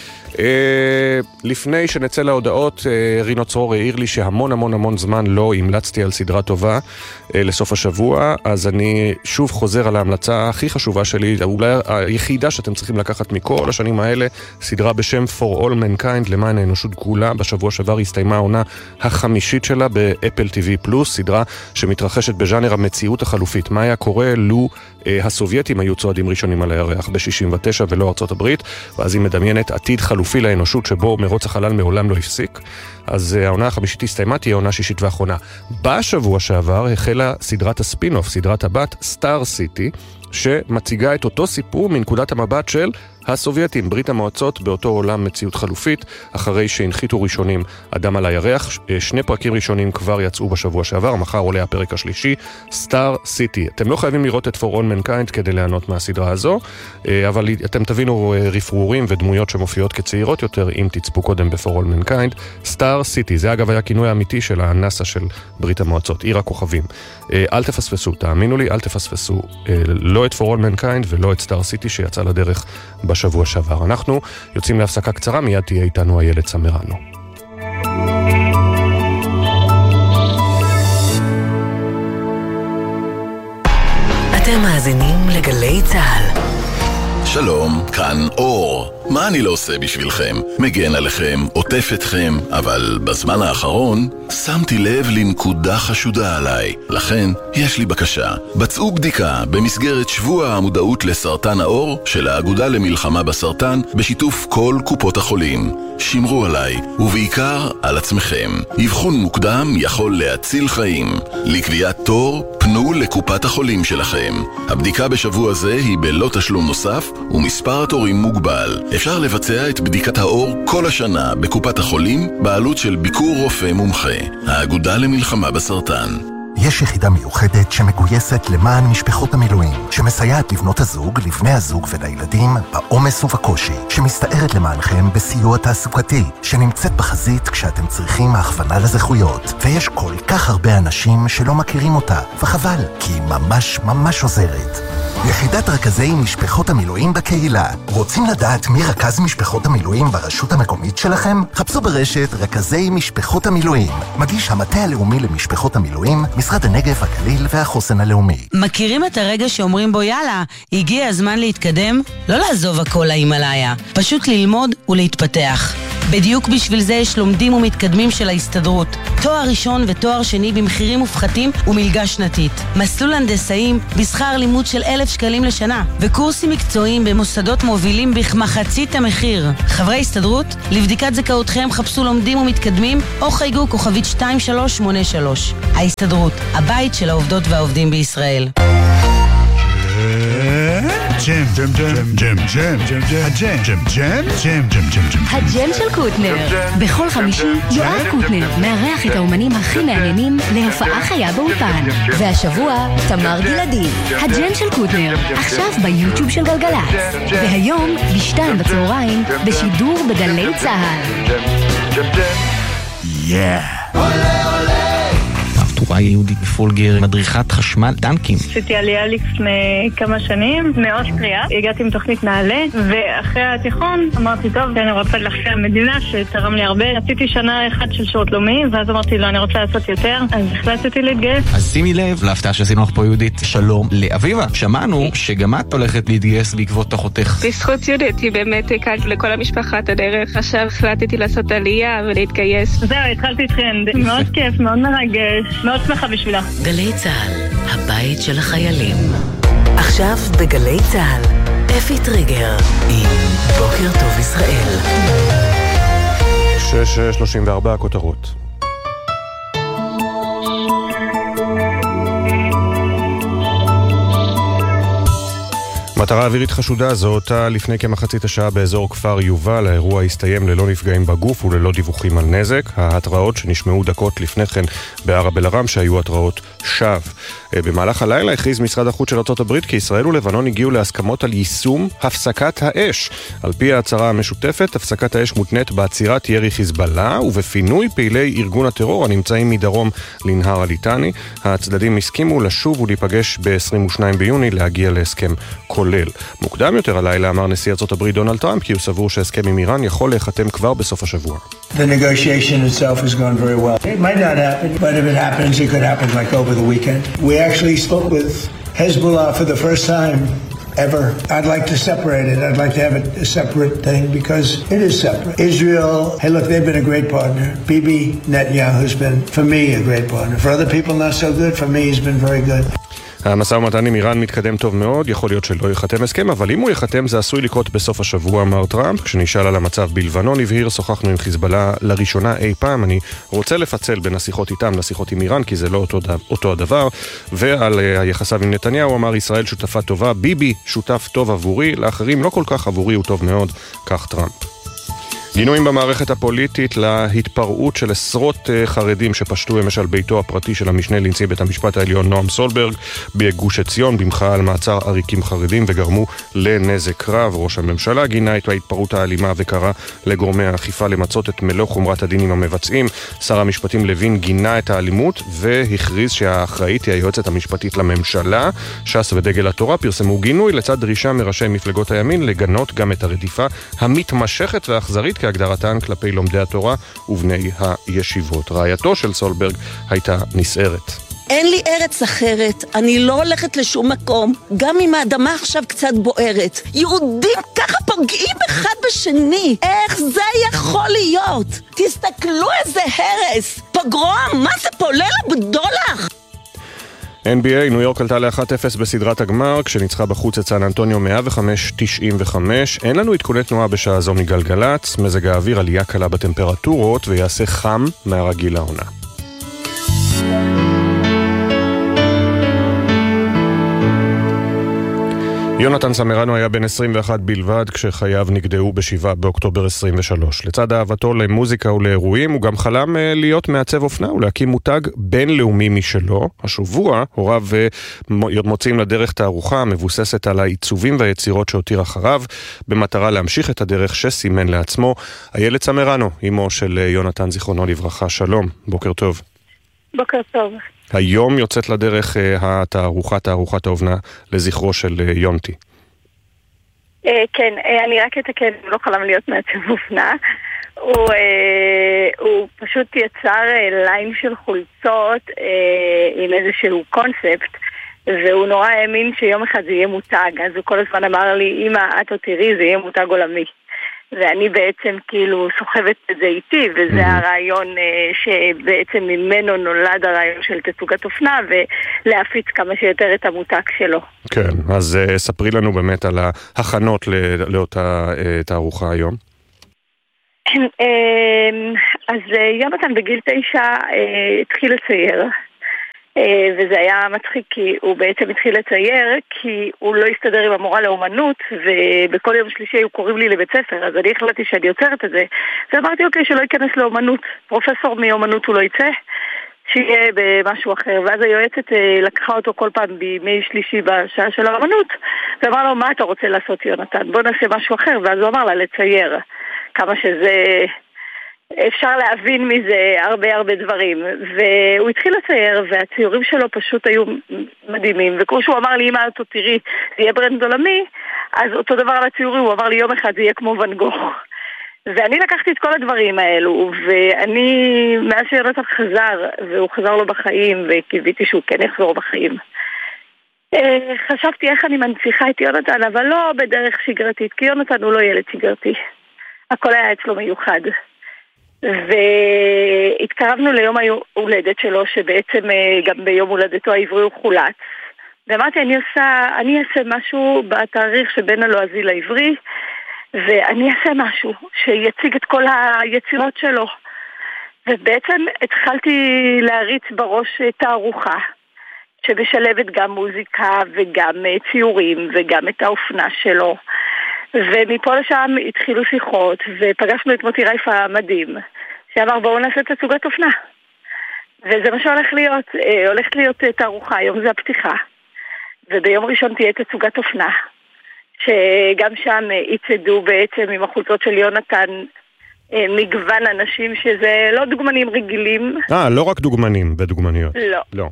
לפני שנצא להודעות, רינו צרור העיר לי שהמון זמן לא המלצתי על סדרה טובה לסוף השבוע, אז אני שוב חוזר על ההמלצה הכי חשובה שלי, אולי היחידה שאתם צריכים לקחת מכל השנים האלה, סדרה בשם For All Mankind, למען האנושות כולה. בשבוע שעבר הסתיימה העונה החמישית שלה באפל TV פלוס, סדרה שמתרחשת בז'אנר המציאות החלופית. מה היה קורה לו הסובייטים היו צועדים ראשונים על הירח ב-69 ולא ארצות הברית, ואז היא מדמיינת עתיד חלופי לאנושות שבו מרוץ החלל מעולם לא הפסיק. אז העונה החמישית הסתיימה, תהיה העונה שישית ואחרונה. בשבוע שעבר החלה סדרת הספין-אוף, סדרת הבת סטאר סיטי, שמציגה את אותו סיפור מנקודת המבט של הסובייטים, ברית המועצות באותו עולם מציאות חלופית, אחרי שהנחיתו ראשונים אדם על הירח. 2 פרקים ראשונים כבר יצאו בשבוע שעבר, מחר עולה הפרק השלישי, סטאר סיטי. אתם לא חייבים לראות את For All Mankind כדי ליהנות מהסדרה הזו, אבל אתם תבינו רפרורים ודמויות שמופיעות כצעירות יותר אם תצפו קודם ב-For All Mankind. סטאר סיטי, זה אגב היה כינוי האמיתי של הנאסא של ברית המועצות, עיר הכוכבים. אל תפספסו, תאמינו לי, אל תפספסו לא את For All Mankind ולא את סטאר סיטי שיצא לדרך בשבוע שעבר. אנחנו יוצאים להפסקה קצרה, מיד תהיה איתנו איילת סמרנו. אתם מאזינים לגלי צהל. שלום, כאן אור. מה אני לא עושה בשבילכם? מגן עליכם, עוטף אתכם, אבל בזמן האחרון שמתי לב לנקודה חשודה עליי. לכן, יש לי בקשה. בצעו בדיקה במסגרת שבוע המודעות לסרטן העור של האגודה למלחמה בסרטן בשיתוף כל קופות החולים. שמרו עליי, ובעיקר על עצמכם. אבחון מוקדם יכול להציל חיים. לקביעת תור, פנו לקופת החולים שלכם. הבדיקה בשבוע זה היא בלא תשלום נוסף, ומספר התורים מוגבל. אפשר לבצע את בדיקת האור כל השנה בקופת החולים בעלות של ביקור רופא מומחה. האגודה למלחמה בסרטן. יש יחידה מיוחדת שמגויסת למען משפחות המילואים, שמסייעת לבנות הזוג, לבני הזוג ולילדים בעומס ובקושי, שמסתערת למענכם בסיוע תעסוקתי, שנמצאת בחזית כשאתם צריכים הכוונה לזכויות. ויש כל כך הרבה אנשים שלא מכירים אותה, וחבל, כי היא ממש ממש עוזרת. יחידת רכזי משפחות המילואים בקהילה. רוצים לדעת מי רכז משפחות המילואים ברשות המקומית שלכם? חפשו ברשת רכזי משפחות המילואים. מגיש המטה הלאומי למשפחות המילואים, משרד הנגב, הגליל והחוסן הלאומי. מכירים את הרגע שאומרים בו יאללה, הגיע הזמן להתקדם? לא לעזוב הכל להימאליה, פשוט ללמוד ולהתפתח. בדיוק בשביל זה יש לומדים ומתקדמים של ההסתדרות. תואר ראשון ותואר שני במחירים מופחתים ומלגה שנתית. מסלול הנדסאים בשכר לימוד של 1,000 שקלים לשנה. וקורסים מקצועיים במוסדות מובילים בכמחצית המחיר. חברי הסתדרות, לבדיקת זכאותכם חפשו לומדים ומתקדמים או חייגו כוכבית 2383. ההסתדרות, הבית של העובדות והעובדים בישראל. ג'ם, ג'ם, ג'ם, ג'ם, ג'ם, הג'ם, ג'ם, ג'ם, ג'ם, ג'ם, ג'ם, ג'ם. הג'ם של קוטנר. בכל חמישי יואב קוטנר מארח את האומנים הכי מעניינים להופעה חיה באולפן. והשבוע תמר גלעדי. הג'ם של קוטנר, עכשיו ביוטיוב של גלגלצ. והיום בשתיים בצהריים בשידור בגלי צהל. תורה יהודית בפולגר, מדריכת חשמל טנקים. עשיתי עלייה לפני כמה שנים, מאוד קריאה, הגעתי עם תוכנית נעלה, ואחרי התיכון אמרתי, טוב, אני רוצה להחזיר המדינה שתרם לי הרבה. עשיתי שנה אחת של שירות לאומי, ואז אמרתי, לא, אני רוצה לעשות יותר, אז החלטתי להתגייס. אז שימי לב להפתעה שעשינו לך פה יהודית. שלום לאביבה, שמענו שגם את הולכת להתגייס בעקבות אחותך. בזכות יהודית, היא באמת הקלת לכל המשפחה את הדרך. עכשיו החלטתי לעשות עלייה ולהתגייס. זהו, התחלתי טרנד. מאוד כיף, מאוד מרגש. מאוד שמחה בשבילה. גלי צהל, הבית של החיילים. עכשיו בגלי צהל, אפי טריגר עם בוקר טוב ישראל. 6:34 כותרות. מטרה אווירית חשודה זו אותה לפני כמחצית השעה באזור כפר יובל. האירוע הסתיים ללא נפגעים בגוף וללא דיווחים על נזק. ההתראות שנשמעו דקות לפני כן בערב אל-ערם שהיו התראות שווא. במהלך הלילה הכריז משרד החוץ של ארצות הברית כי ישראל ולבנון הגיעו להסכמות על יישום הפסקת האש. על פי ההצהרה המשותפת, הפסקת האש מותנית בעצירת ירי חיזבאללה ובפינוי פעילי ארגון הטרור הנמצאים מדרום לנהר הליטני. הצדדים הסכימו לשוב ולהיפגש ב-22 ביוני להגיע להסכם כולל. מוקדם יותר הלילה אמר נשיא ארצות הברית דונלד טראמפ כי הוא סבור שהסכם עם איראן יכול להיחתם כבר בסוף השבוע. The negotiation itself has gone very well. It might not happen, but if it happens, it could happen like over the weekend. We actually spoke with Hezbollah for the first time ever. I'd like to separate it. I'd like to have it a separate thing because it is separate. Israel, hey look, they've been a great partner. Bibi Netanyahu's been, for me, a great partner. For other people not so good, for me he's been very good. המשא ומתן עם איראן מתקדם טוב מאוד, יכול להיות שלא יחתם הסכם, אבל אם הוא יחתם זה עשוי לקרות בסוף השבוע, אמר טראמפ. כשנשאל על המצב בלבנון, הבהיר, שוחחנו עם חיזבאללה לראשונה אי פעם, אני רוצה לפצל בין השיחות איתם לשיחות עם איראן, כי זה לא אותו הדבר, ועל היחסיו עם נתניהו, אמר, ישראל שותפה טובה, ביבי שותף טוב עבורי, לאחרים לא כל כך, עבורי הוא טוב מאוד, כך טראמפ. גינויים במערכת הפוליטית להתפרעות של עשרות חרדים שפשטו אמש על ביתו הפרטי של המשנה לנשיא בית המשפט העליון נועם סולברג בגוש עציון במחאה על מעצר עריקים חרדים וגרמו לנזק רב. ראש הממשלה גינה את ההתפרעות האלימה וקרא לגורמי האכיפה למצות את מלוא חומרת הדין עם המבצעים. שר המשפטים לוין גינה את האלימות והכריז שהאחראית היא היועצת המשפטית לממשלה. ש"ס ודגל התורה פרסמו גינוי לצד דרישה מראשי מפלגות הימין לגנות גם את הרדיפה המתמשכת והאכזרית כהגדרתן כלפי לומדי התורה ובני הישיבות. רעייתו של סולברג הייתה נסערת. אין לי ארץ אחרת, אני לא הולכת לשום מקום, גם אם האדמה עכשיו קצת בוערת. יהודים ככה פוגעים אחד בשני, איך זה יכול להיות? תסתכלו איזה הרס, פוגרום, מה זה פה ליל הבדולח? NBA, ניו יורק עלתה ל-1-0 בסדרת הגמר, כשניצחה בחוץ את סן אנטוניו 105-95. אין לנו עדכוני תנועה בשעה זו מגלגלץ, מזג האוויר עלייה קלה בטמפרטורות ויעשה חם מהרגיל לעונה. יונתן סמרנו היה בן 21 בלבד כשחייו נגדעו ב7 באוקטובר 23. לצד אהבתו למוזיקה ולאירועים, הוא גם חלם להיות מעצב אופנה ולהקים מותג בינלאומי משלו. השבוע הוריו מוצאים לדרך תערוכה מבוססת על העיצובים והיצירות שהותיר אחריו, במטרה להמשיך את הדרך שסימן לעצמו. איילת סמרנו, אמו של יונתן זיכרונו לברכה, שלום, בוקר טוב. בוקר טוב. היום יוצאת לדרך תערוכת האופנה לזכרו של יונתי. כן, אני רק אתקן, הוא לא חלם להיות מעצב אופנה. הוא פשוט יצר ליין של חולצות עם איזשהו קונספט, והוא נורא האמין שיום אחד זה יהיה מותג. אז הוא כל הזמן אמר לי, אמא, את או תראי, זה יהיה מותג עולמי. ואני בעצם כאילו סוחבת את זה איתי, וזה הרעיון שבעצם ממנו נולד הרעיון של תצוגת אופנה, ולהפיץ כמה שיותר את המותג שלו. כן, אז ספרי לנו באמת על ההכנות לאותה תערוכה היום. אז יונתן בגיל 9 התחיל לצייר, וזה היה מצחיק כי הוא בעצם התחיל לצייר כי הוא לא הסתדר עם המורה לאומנות, ובכל יום שלישי היו קוראים לי לבית ספר, אז אני החלטתי שאני יוצרת את זה, ואמרתי אוקיי, שלא ייכנס לאומנות, פרופסור מאומנות הוא לא יצא, שיהיה במשהו אחר. ואז היועצת לקחה אותו כל פעם בימי שלישי בשעה של האומנות, ואמר לו, מה אתה רוצה לעשות יונתן? בוא נעשה משהו אחר. ואז הוא אמר לה לצייר, כמה שזה אפשר להבין מזה הרבה דברים. והוא התחיל לצייר, והציורים שלו פשוט היו מדהימים. וכמו שהוא אמר לי, אמא, אותו תראי, זה יהיה ברנד עולמי, אז אותו דבר על הציורים, הוא אמר לי, יום אחד זה יהיה כמו ואן גוך. ואני לקחתי את כל הדברים האלו, ואני, מאז שיונתן חזר, והוא חזר לו בחיים, וקיוויתי שהוא כן יחזור בחיים, חשבתי איך אני מנציחה את יונתן, אבל לא בדרך שגרתית, כי יונתן הוא לא ילד שגרתי. הכל היה אצלו מיוחד. והתקרבנו ליום ההולדת שלו, שבעצם גם ביום הולדתו העברי הוא חולץ. ואמרתי, אני אעשה משהו בתאריך שבין הלועזי לעברי, ואני אעשה משהו שיציג את כל היצירות שלו. ובעצם התחלתי להריץ בראש תערוכה, שמשלבת גם מוזיקה וגם ציורים וגם את האופנה שלו. ומפה לשם התחילו שיחות, ופגשנו את מוטי רייף המדהים, שאמר בואו נעשה תצוגת אופנה. וזה מה שהולך להיות, הולכת להיות תערוכה, היום זה הפתיחה. וביום ראשון תהיה תצוגת אופנה, שגם שם יצדו בעצם עם החולצות של יונתן מגוון אנשים שזה לא דוגמנים רגילים. לא רק דוגמנים ודוגמניות. לא.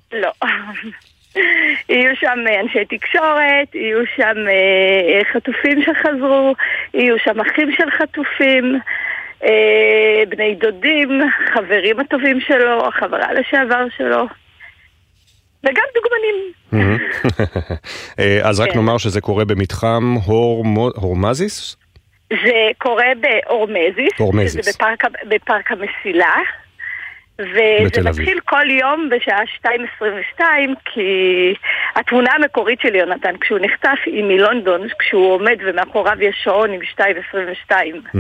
יהיו שם אנשי תקשורת, יהיו שם חטופים שחזרו, יהיו שם אחים של חטופים, בני דודים, חברים הטובים שלו, החברה לשעבר שלו, וגם דוגמנים. אז רק נאמר שזה קורה במתחם הורמזיס? זה קורה באורמזיס, שזה בפארק המסילה. וזה מתחיל כל יום בשעה 2:22, כי התמונה המקורית של יונתן כשהוא נחטף היא מלונדון, כשהוא עומד ומאחוריו יש שעון עם 2:22.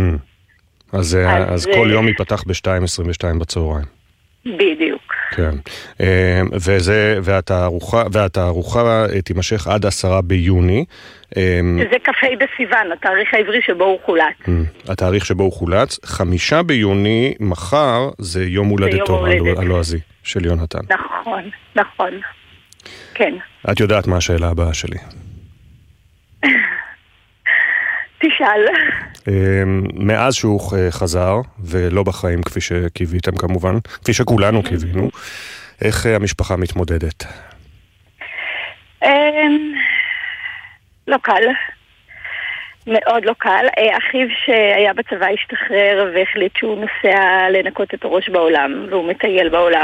אז כל יום ייפתח ב-2:22 בצהריים. בדיוק. כן. והתערוכה תימשך עד 10 ביוני. שזה כ"ה בסיוון, התאריך העברי שבו הוא חולץ. התאריך שבו הוא חולץ. 5 ביוני, מחר, זה יום הולדתו הלועזי של יונתן. נכון. כן. את יודעת מה השאלה הבאה שלי. תשאל. מאז שהוא חזר, ולא בחיים כפי שקיוויתם כמובן, כפי שכולנו קיווינו, איך המשפחה מתמודדת? לא קל. מאוד לא קל. אחיו שהיה בצבא השתחרר והחליט שהוא נוסע לנקות את הראש בעולם, והוא מטייל בעולם.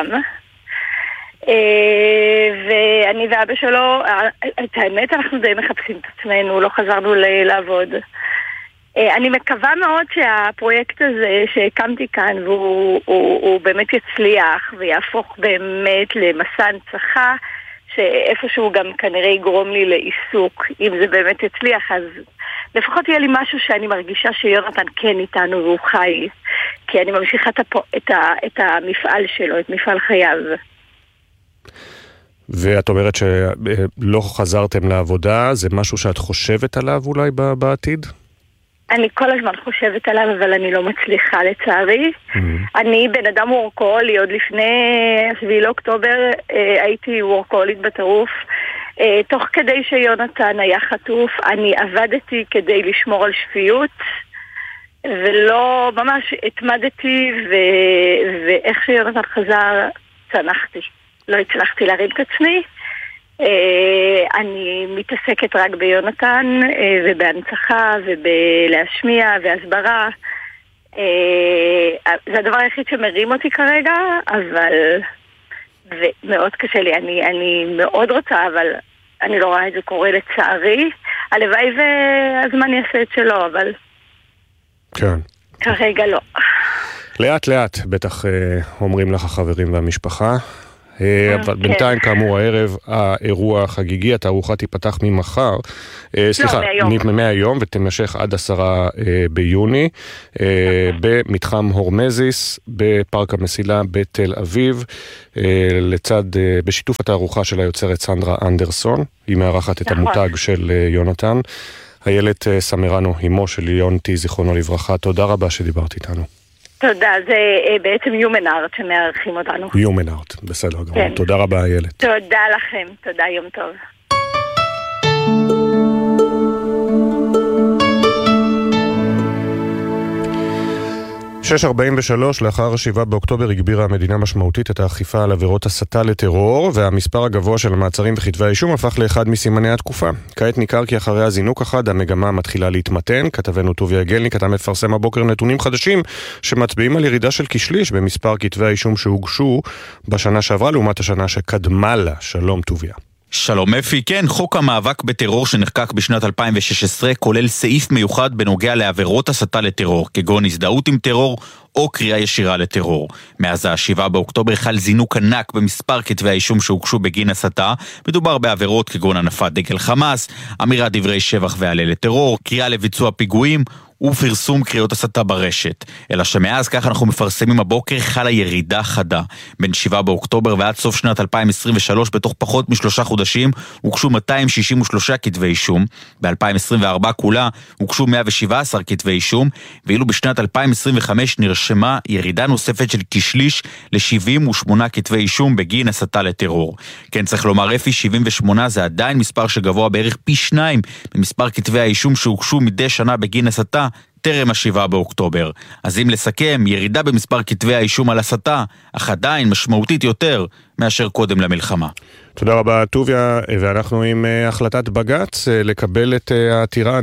ואני ואבא שלו, את האמת אנחנו די מחפשים את עצמנו, לא חזרנו לעבוד. אני מקווה מאוד שהפרויקט הזה שהקמתי כאן והוא באמת יצליח ויהפוך באמת למסע הנצחה, שאיפשהו גם כנראה יגרום לי לעיסוק. אם זה באמת יצליח, אז לפחות יהיה לי משהו שאני מרגישה שיונתן כן איתנו והוא חי, כי אני ממשיכה את המפעל שלו, את מפעל חייו. ואת אומרת שלא חזרתם לעבודה, זה משהו שאת חושבת עליו אולי בעתיד? אני כל הזמן חושבת עליו, אבל אני לא מצליחה לצערי. אני בן אדם וורקוהולי, עוד לפני 7 לאוקטובר הייתי וורקוהולית בטירוף. תוך כדי שיונתן היה חטוף, אני עבדתי כדי לשמור על שפיות, ולא ממש התמדתי, ואיך שיונתן חזר, צנחתי. לא הצלחתי להרים את עצמי. אני מתעסקת רק ביונתן ובהנצחה ובלהשמיע והסברה. זה הדבר היחיד שמרים אותי כרגע, אבל ומאוד קשה לי. אני מאוד רוצה, אבל אני לא רואה את זה קורה לצערי. הלוואי והזמן יעשה את שלו, אבל כן. כרגע לא. לאט לאט בטח אומרים לך החברים והמשפחה. אבל בינתיים כאמור הערב האירוע החגיגי, התערוכה תיפתח ממחר, סליחה, מהיום ותמשך עד 10 ביוני במתחם הורמזיס בפארק המסילה בתל אביב, בשיתוף התערוכה של היוצרת סנדרה אנדרסון, היא מארחת את המותג של יונתן. איילת סמרנו, אמו של יונתי, זיכרונו לברכה, תודה רבה שדיברת איתנו. תודה, זה בעצם Human Art שמארחים אותנו. Human Art, בסדר גמור. כן. תודה רבה, איילת. תודה לכם, תודה, יום טוב. (6:43) לאחר 7 באוקטובר הגבירה המדינה משמעותית את האכיפה על עבירות הסתה לטרור, והמספר הגבוה של המעצרים וכתבי האישום הפך לאחד מסימני התקופה. כעת ניכר כי אחרי הזינוק אחד המגמה מתחילה להתמתן. כתבנו טוביה גלניק, אתה מפרסם הבוקר נתונים חדשים שמצביעים על ירידה של כשליש במספר כתבי האישום שהוגשו בשנה שעברה לעומת השנה שקדמה לה. שלום טוביה. שלום אפי, כן, חוק המאבק בטרור שנחקק בשנת 2016 כולל סעיף מיוחד בנוגע לעבירות הסתה לטרור, כגון הזדהות עם טרור או קריאה ישירה לטרור. מאז 7 באוקטובר חל זינוק ענק במספר כתבי האישום שהוגשו בגין הסתה. מדובר בעבירות כגון הנפת דגל חמאס, אמירת דברי שבח והלל לטרור, קריאה לביצוע פיגועים ופרסום קריאות הסתה ברשת. אלא שמאז, כך אנחנו מפרסמים הבוקר, חלה ירידה חדה. בין 7 באוקטובר ועד סוף שנת 2023, בתוך פחות מ3 חודשים, הוגשו 263 כתבי אישום. ב-2024 כולה הוגשו 117 כתבי אישום, ואילו בשנת 2025 נרשמה ירידה נוספת של כשליש ל-78 כתבי אישום בגין הסתה לטרור. כן, צריך לומר, אפי, 78 זה עדיין מספר שגבוה בערך פי 2 במספר כתבי האישום שהוגשו מדי שנה בגין הסתה טרם 7 באוקטובר. אז אם לסכם, ירידה במספר כתבי האישום על הסתה, אך עדיין משמעותית יותר מאשר קודם למלחמה. תודה רבה טוביה, ואנחנו עם החלטת בג"ץ לקבל את העתירה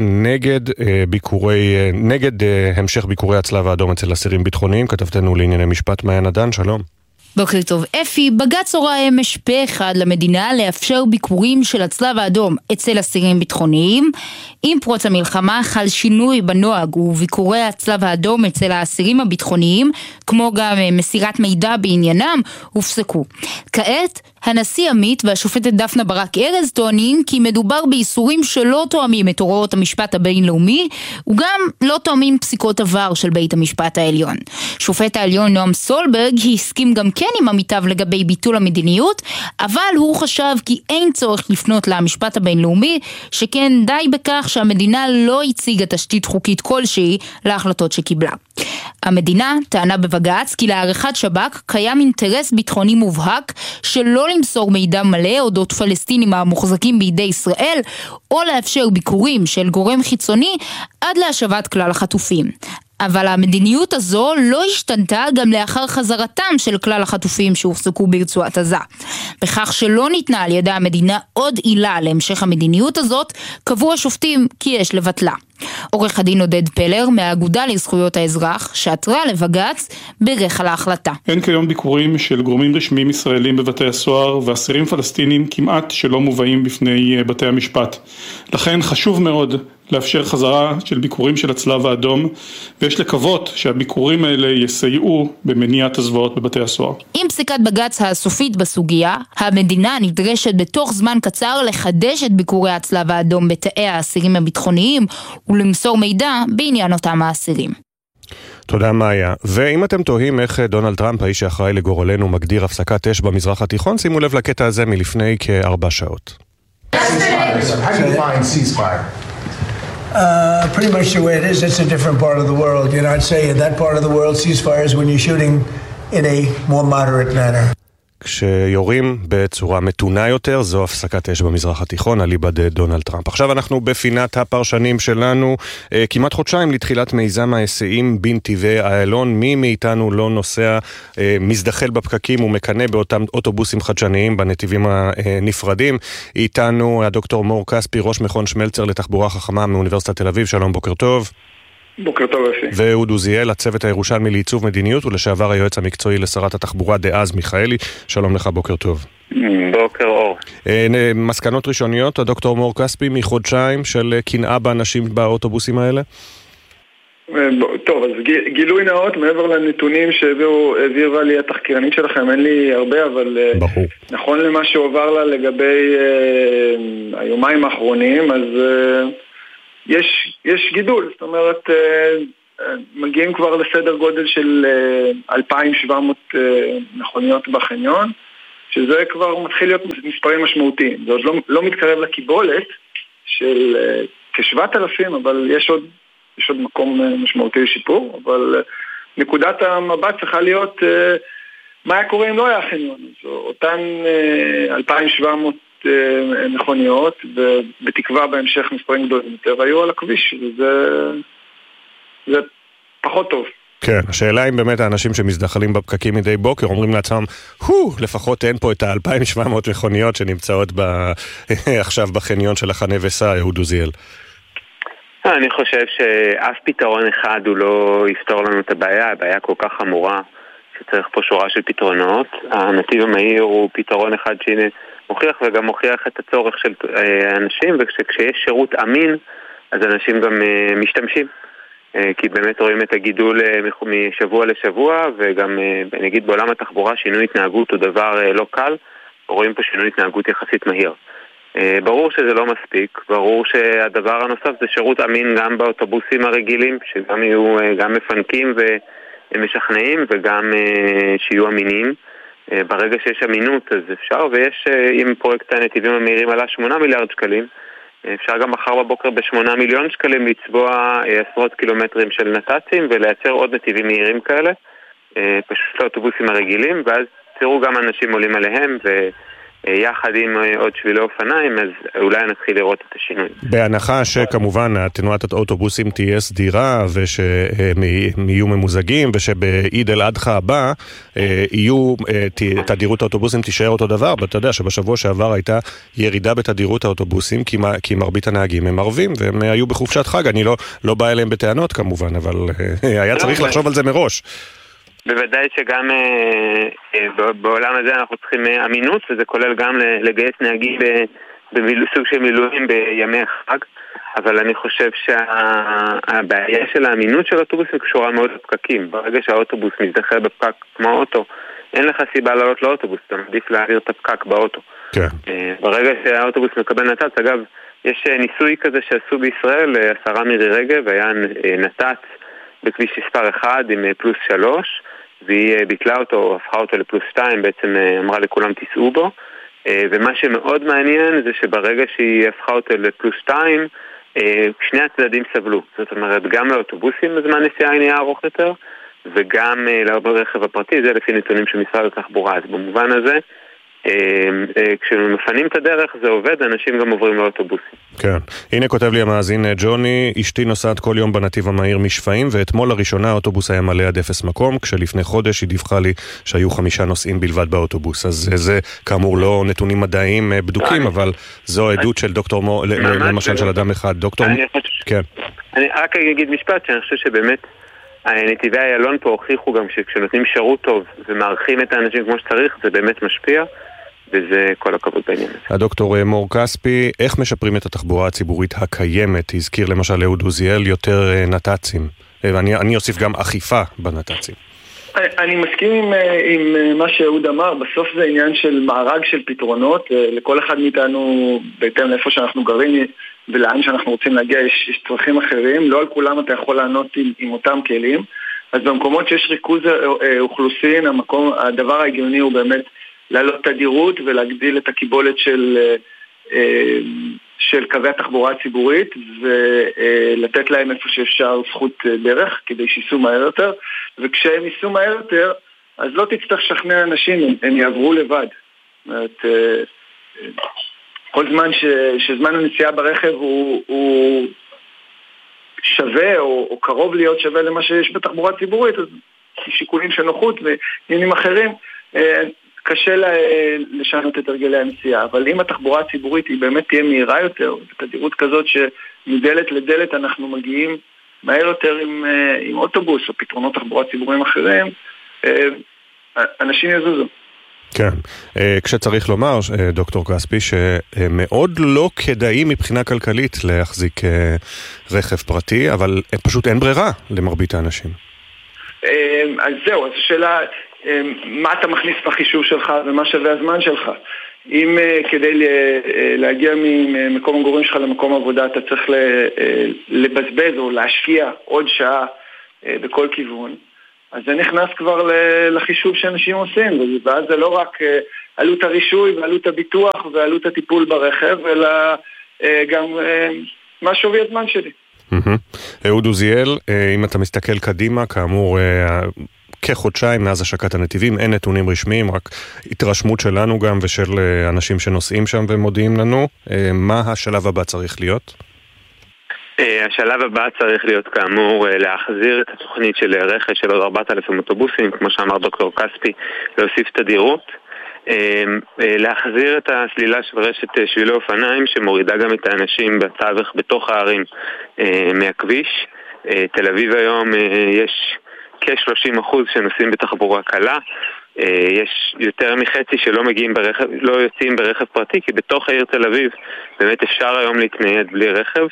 נגד המשך ביקורי הצלב האדום אצל אסירים ביטחוניים. כתבתנו לענייני משפט מעיין עדן, שלום. בוקר טוב אפי, בג"ץ הורה אמש פה אחד למדינה לאפשר ביקורים של הצלב האדום אצל אסירים ביטחוניים. עם פרוץ המלחמה חל שינוי בנוהג וביקורי הצלב האדום אצל האסירים הביטחוניים, כמו גם מסירת מידע בעניינם, הופסקו. כעת הנשיא עמית והשופטת דפנה ברק ארז טוענים כי מדובר באיסורים שלא תואמים את הוראות המשפט הבינלאומי, וגם לא תואמים פסיקות עבר של בית המשפט העליון. שופט העליון נועם סולברג הסכים גם כן עם עמיתיו לגבי ביטול המדיניות, אבל הוא חשב כי אין צורך לפנות למשפט הבינלאומי, שכן די בכך שהמדינה לא הציגה תשתית חוקית כלשהי להחלטות שקיבלה. המדינה טענה בבג"ץ כי לעריכת שב"כ קיים אינטרס ביטחוני מובהק שלא למסור מידע מלא אודות פלסטינים המוחזקים בידי ישראל, או לאפשר ביקורים של גורם חיצוני עד להשבת כלל החטופים. אבל המדיניות הזו לא השתנתה גם לאחר חזרתם של כלל החטופים שהוחזקו ברצועת עזה. בכך שלא ניתנה על ידי המדינה עוד עילה להמשך המדיניות הזאת, קבעו השופטים כי יש לבטלה. עורך הדין עודד פלר מהאגודה לזכויות האזרח שעתרה לבג"ץ בירך על ההחלטה. אין כיום ביקורים של גורמים רשמיים ישראלים בבתי הסוהר, ואסירים פלסטינים כמעט שלא מובאים בפני בתי המשפט. לכן חשוב מאוד לאפשר חזרה של ביקורים של הצלב האדום, ויש לקוות שהביקורים האלה יסייעו במניעת הזוועות בבתי הסוהר. עם פסיקת בג"ץ הסופית בסוגיה, המדינה נדרשת בתוך זמן קצר לחדש את ביקורי הצלב האדום בתאי האסירים הביטחוניים ולמסור מידע בעניין אותם האסירים. תודה מאיה. ואם אתם תוהים איך דונלד טראמפ, האיש שאחראי לגורלנו, מגדיר הפסקת אש במזרח התיכון, שימו לב לקטע הזה מלפני כ4 שעות. How do you find ceasefire? Pretty much the way it is. It's a different part of the world. You know, I'd say in that part of the world, ceasefire is when you're shooting in a more moderate manner. כשיורים בצורה מתונה יותר, זו הפסקת אש במזרח התיכון, אליבא דונלד טראמפ. עכשיו אנחנו בפינת הפרשנים שלנו, כמעט חודשיים לתחילת מיזם ההיסעים בין טבעי איילון. מי מאיתנו לא נוסע, מזדחל בפקקים ומקנה באותם אוטובוסים חדשניים בנתיבים הנפרדים. איתנו הדוקטור מור כספי, ראש מכון שמלצר לתחבורה חכמה מאוניברסיטת תל אביב. שלום, בוקר טוב. בוקר טוב אפי. ואהוד עוזיאל, הצוות הירושלמי לעיצוב מדיניות ולשעבר היועץ המקצועי לשרת התחבורה דאז מיכאלי. שלום לך, בוקר טוב. בוקר אור. מסקנות ראשוניות, הדוקטור מור כספי, מחודשיים של קנאה באנשים באוטובוסים האלה? טוב, אז גילוי נאות, מעבר לנתונים שהעבירה לי התחקירנית שלכם, אין לי הרבה, אבל ברור. נכון למה שעובר לה לגבי היומיים האחרונים, אז יש גידול, זאת אומרת, מגיעים כבר לסדר גודל של 2,700 מכוניות בחניון, שזה כבר מתחיל להיות מספרים משמעותיים. זה עוד לא מתקרב לקיבולת של כ-7,000, אבל יש עוד מקום משמעותי לשיפור, אבל נקודת המבט צריכה להיות מה היה קורה אם לא היה חניון. אותן 2,700 מכוניות, ובתקווה בהמשך מספרים גדולים יותר, היו על הכביש, וזה פחות טוב. כן, השאלה אם באמת האנשים שמזדחלים בפקקים מדי בוקר אומרים לעצמם, לפחות אין פה את ה-2,700 מכוניות שנמצאות עכשיו בחניון של החנה וסע, אהוד עוזיאל. אני חושב שאף פתרון אחד הוא לא יפתור לנו את הבעיה, הבעיה כל כך חמורה שצריך פה שורה של פתרונות. הנתיב המהיר הוא פתרון אחד שהנה מוכיח וגם מוכיח את הצורך של אנשים, וכשיש שירות אמין אז אנשים גם משתמשים, כי באמת רואים את הגידול משבוע לשבוע, וגם נגיד בעולם התחבורה שינוי התנהגות הוא דבר לא קל, רואים פה שינוי התנהגות יחסית מהיר. ברור שזה לא מספיק, ברור שהדבר הנוסף זה שירות אמין גם באוטובוסים הרגילים, שגם יהיו גם מפנקים ומשכנעים וגם שיהיו אמינים. ברגע שיש אמינות אז אפשר, ויש עם פרויקט הנתיבים המהירים עלה 8 מיליארד שקלים, אפשר גם מחר בבוקר ב8 מיליון שקלים לצבוע עשרות קילומטרים של נת"צים ולייצר עוד נתיבים מהירים כאלה, פשוט לאוטובוסים הרגילים, ואז תראו גם אנשים עולים עליהם ויחד עם עוד שבילי אופניים, אז אולי נתחיל לראות את השינוי. בהנחה שכמובן תנועת האוטובוסים תהיה סדירה ושהם יהיו ממוזגים ושבעיד אל אדחא הבא תדירות האוטובוסים תישאר אותו דבר, ואתה יודע שבשבוע שעבר הייתה ירידה בתדירות האוטובוסים כי מרבית הנהגים הם ערבים והם היו בחופשת חג. אני לא בא אליהם בטענות כמובן, אבל היה צריך לחשוב על זה מראש. בוודאי שגם בעולם הזה אנחנו צריכים אמינות, וזה כולל גם לגייס נהגים בסוג של מילואים בימי החג, אבל אני חושב שהבעיה של האמינות של האוטובוסים קשורה מאוד לפקקים. ברגע שהאוטובוס מזדחל בפקק כמו האוטו, אין לך סיבה לעלות לאוטובוס, אתה מעדיף להעביר את הפקק באוטו. כן. ברגע שהאוטובוס מקבל נת"צ, אגב, יש ניסוי כזה שעשו בישראל, השרה מירי רגב, היה נת"צ בכביש מספר 1 עם +3, והיא ביטלה אותו, הפכה אותו +2, בעצם אמרה לכולם תיסעו בו, ומה שמאוד מעניין זה שברגע שהיא הפכה אותו +2, שני הצדדים סבלו. זאת אומרת, גם לאוטובוסים זמן נסיעה נהיה ארוך יותר, וגם לרכב הפרטי, זה לפי נתונים של משרד התחבורה. אז במובן הזה, כשמפנים את הדרך זה עובד, אנשים גם עוברים לאוטובוסים. כן. הנה כותב לי המאזין ג'וני, אשתי נוסעת כל יום בנתיב המהיר משפעים, ואתמול לראשונה האוטובוס היה מלא עד 0 מקום, כשלפני חודש היא דיווחה לי שהיו 5 נוסעים בלבד באוטובוס. אז זה כאמור לא נתונים מדעיים בדוקים, אבל זו עדות של דוקטור מור, למשל של אדם אחד. דוקטור מור, כן. אני רק אגיד משפט שאני חושב שבאמת נתיבי איילון פה הוכיחו גם שכשנותנים שירות טוב ומערכים את האנשים כמו שצריך, זה באמת משפיע. וזה כל הכבוד בעניין. הדוקטור מור כספי, איך משפרים את התחבורה הציבורית הקיימת? הזכיר למשל אהוד עוזיאל יותר נת"צים. אני אוסיף גם אכיפה בנת"צים. אני מסכים עם מה שאהוד אמר. בסוף זה עניין של מארג של פתרונות. לכל אחד מאיתנו, בהתאם לאיפה שאנחנו גרים ולאן שאנחנו רוצים להגיע, יש צרכים אחרים. לא על כולם אתה יכול לענות עם אותם כלים. אז במקומות שיש ריכוז אוכלוסין, הדבר ההגיוני הוא באמת לעלות תדירות ולהגדיל את הקיבולת של קווי התחבורה הציבורית ולתת להם איפה שאפשר זכות דרך כדי שיסעו מהר יותר, וכשהם ייסעו מהר יותר אז לא תצטרך לשכנע אנשים, הם יעברו לבד. זאת אומרת, כל זמן שזמן הנסיעה ברכב הוא שווה או קרוב להיות שווה למה שיש בתחבורה ציבורית, אז שיקולים של נוחות ועניינים אחרים קשה לשנות את הרגלי הנסיעה. אבל אם התחבורה הציבורית היא באמת תהיה מהירה יותר, בתדירות כזאת שמדלת לדלת אנחנו מגיעים מהר יותר עם אוטובוס או פתרונות תחבורה ציבוריים אחרים, אנשים יזוזו. כן, כשצריך לומר, דוקטור כספי, שמאוד לא כדאי מבחינה כלכלית להחזיק רכב פרטי, אבל פשוט אין ברירה למרבית האנשים. אז זהו, אז השאלה, מה אתה מכניס בחישוב שלך ומה שווה הזמן שלך? אם כדי להגיע ממקום המגורים שלך למקום עבודה, אתה צריך לבזבז או להשקיע עוד שעה בכל כיוון, אז זה נכנס כבר לחישוב שאנשים עושים, ואז זה לא רק עלות הרישוי ועלות הביטוח ועלות הטיפול ברכב, אלא גם מה שווי הזמן שלי. אהוד עוזיאל, אם אתה מסתכל קדימה, כאמור כחודשיים מאז השקת הנתיבים, אין נתונים רשמיים, רק התרשמות שלנו גם ושל אנשים שנוסעים שם ומודיעים לנו, מה השלב הבא צריך להיות? השלב הבא צריך להיות כאמור להחזיר את התוכנית של רכש של עוד 4,000 אוטובוסים, כמו שאמר דוקטור כספי, להוסיף תדירות, להחזיר את הסלילה של רשת שבילי אופניים שמורידה גם את האנשים בתווך בתוך הערים מהכביש. תל אביב היום יש כ-30% שנוסעים בתחבורה קלה, יש יותר מחצי שלא מגיעים ברכב, לא יוצאים ברכב פרטי, כי בתוך העיר תל אביב באמת אפשר היום להתנייד בלי רכב.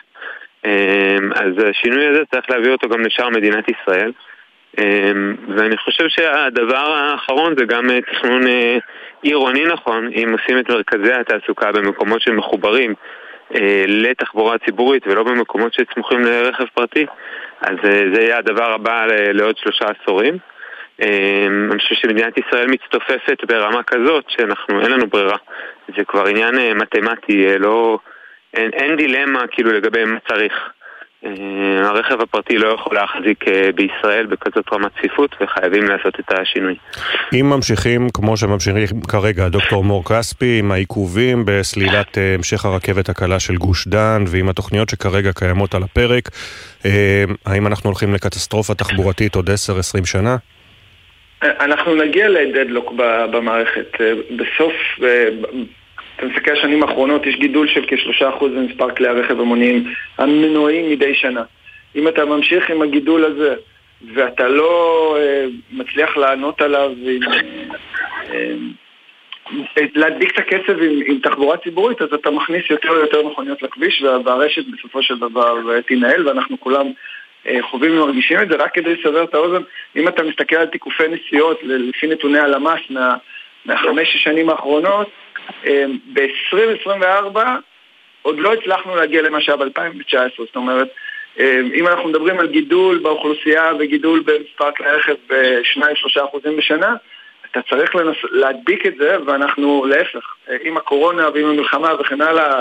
אז השינוי הזה צריך להביא אותו גם לשאר מדינת ישראל, ואני חושב שהדבר האחרון זה גם תכנון עירוני נכון. אם עושים את מרכזי התעסוקה במקומות שמחוברים לתחבורה ציבורית ולא במקומות שסמוכים לרכב פרטי, אז זה יהיה הדבר הבא לעוד 3 עשורים. אני חושב שמדינת ישראל מצטופפת ברמה כזאת שאין לנו ברירה, זה כבר עניין מתמטי, אין דילמה כאילו לגבי מה צריך. הרכב הפרטי לא יכול להחזיק בישראל בכזאת רמת צפיפות, וחייבים לעשות את השינוי. אם ממשיכים, כמו שממשיכים כרגע, דוקטור מור כספי, עם העיכובים בסלילת המשך הרכבת הקלה של גוש דן, ועם התוכניות שכרגע קיימות על הפרק, האם אנחנו הולכים לקטסטרופה תחבורתית עוד 10-20 שנה? אנחנו נגיע לדדלוק במערכת. בסוף, אתה מסתכל השנים האחרונות, יש גידול של כ3% במספר כלי הרכב המוניים המנועים מדי שנה. אם אתה ממשיך עם הגידול הזה, ואתה לא מצליח לענות עליו, להדביק את הקצב עם תחבורה ציבורית, אז אתה מכניס יותר ויותר מכוניות לכביש, והרשת בסופו של דבר תנהל, ואנחנו כולם חווים ומרגישים את זה. רק כדי לסבר את האוזן, אם אתה מסתכל על תיקופי נסיעות, לפי נתוני הלמ"ס מה5 שנים האחרונות, ב-2024 עוד לא הצלחנו להגיע למה שהיה ב-2019. זאת אומרת, אם אנחנו מדברים על גידול באוכלוסייה וגידול במספר כלי רכב ב2-3% בשנה, אתה צריך להדביק את זה, ואנחנו להפך, עם הקורונה ועם המלחמה וכן הלאה,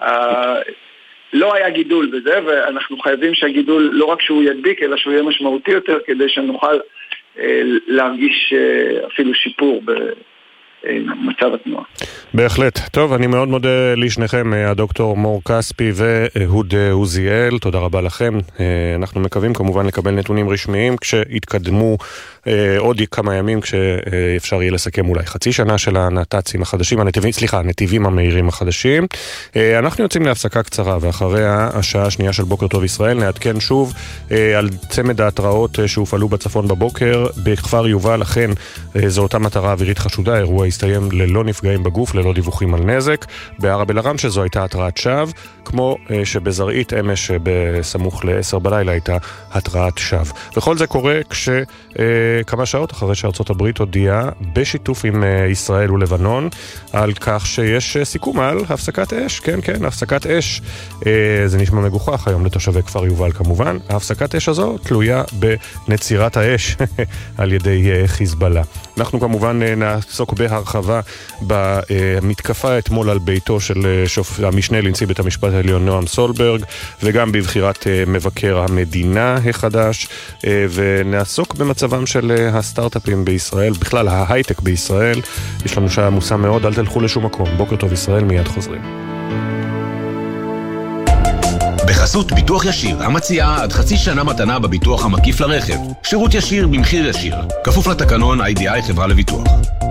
לא היה גידול בזה, ואנחנו חייבים שהגידול לא רק שהוא ידביק, אלא שהוא יהיה משמעותי יותר, כדי שנוכל להרגיש אפילו שיפור מצב התנועה. בהחלט. טוב, אני מאוד מודה לשניכם, הדוקטור מור כספי ואהוד עוזיאל. תודה רבה לכם. אנחנו מקווים כמובן לקבל נתונים רשמיים כשיתקדמו עוד כמה ימים, כשאפשר יהיה לסכם אולי חצי שנה של הנת"צים החדשים, הנתיבים המהירים החדשים. אנחנו יוצאים להפסקה קצרה, ואחריה השעה השנייה של בוקר טוב ישראל נעדכן שוב על צמד ההתראות שהופעלו בצפון בבוקר בכפר יובל. לכן זו אותה מטרה אווירית חשודה, אירוע הסתיים ללא נפגעים בגוף, ללא דיווחים על נזק. בערב אל-ערם שזו הייתה התרעת שווא, כמו שבזרעית אמש בסמוך ל-10 בלילה הייתה התרעת שווא. וכל זה קורה כשכמה שעות אחרי שארצות הברית הודיעה בשיתוף עם ישראל ולבנון על כך שיש סיכום על הפסקת אש. כן, הפסקת אש. זה נשמע מגוחך היום לתושבי כפר יובל כמובן. ההפסקת אש הזו תלויה בנצירת האש על ידי חיזבאללה. אנחנו כמובן נעסוק בהרחבה במתקפה אתמול על ביתו של המשנה לנשיא בית המשפט העליון נועם סולברג, וגם בבחירת מבקר המדינה החדש, ונעסוק במצבם של הסטארט-אפים בישראל, בכלל ההייטק בישראל. יש לנו שעה עמוסה מאוד, אל תלכו לשום מקום. בוקר טוב ישראל, מיד חוזרים. בחסות ביטוח ישיר, המציעה עד חצי שנה מתנה בביטוח המקיף לרכב. שירות ישיר במחיר ישיר. כפוף לתקנון IDI חברה לביטוח.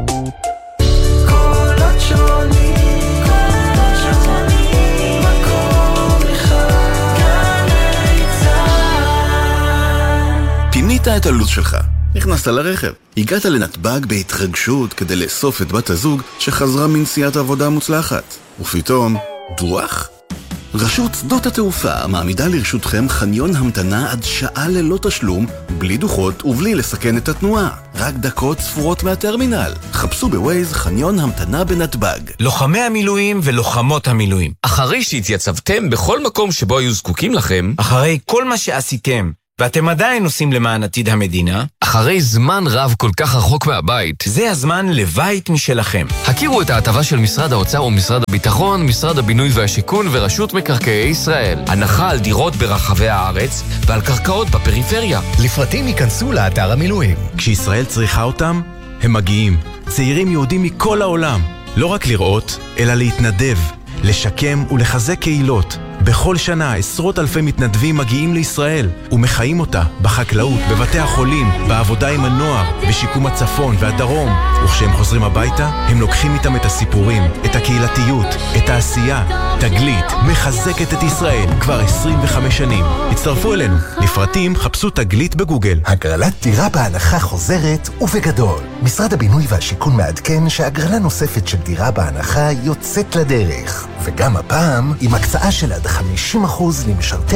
פינית את הלו"ז שלך. נכנסת לרכב. הגעת לנתב"ג בהתרגשות כדי לאסוף את בת הזוג שחזרה מנסיעת עבודה מוצלחת. ופתאום, דוח? רשות שדות התעופה מעמידה לרשותכם חניון המתנה עד שעה ללא תשלום, בלי דוחות ובלי לסכן את התנועה. רק דקות ספורות מהטרמינל. חפשו בווייז חניון המתנה בנתב"ג. לוחמי המילואים ולוחמות המילואים, אחרי שהתייצבתם בכל מקום שבו היו זקוקים לכם, אחרי כל מה שעשיתם, ואתם עדיין עושים למען עתיד המדינה, אחרי זמן רב כל כך רחוק מהבית, זה הזמן לבית משלכם. הכירו את ההטבה של משרד האוצר ומשרד הביטחון, משרד הבינוי והשיכון ורשות מקרקעי ישראל. הנחה על דירות ברחבי הארץ ועל קרקעות בפריפריה. לפרטים ייכנסו לאתר המילואים. כשישראל צריכה אותם, הם מגיעים. צעירים יהודים מכל העולם. לא רק לראות, אלא להתנדב, לשקם ולחזק קהילות. בכל שנה עשרות אלפי מתנדבים מגיעים לישראל ומחיים אותה בחקלאות, בבתי החולים, בעבודה עם הנוער, בשיקום הצפון והדרום. וכשהם חוזרים הביתה, הם לוקחים איתם את הסיפורים, את הקהילתיות, את העשייה. תגלית מחזקת את ישראל כבר 25 שנים. הצטרפו אלינו. לפרטים חפשו תגלית בגוגל. הגרלת דירה בהנחה חוזרת ובגדול. משרד הבינוי והשיכון מעדכן שהגרלה נוספת של דירה בהנחה יוצאת לדרך. וגם הפעם עם הקצאה של עד 50% למשרתי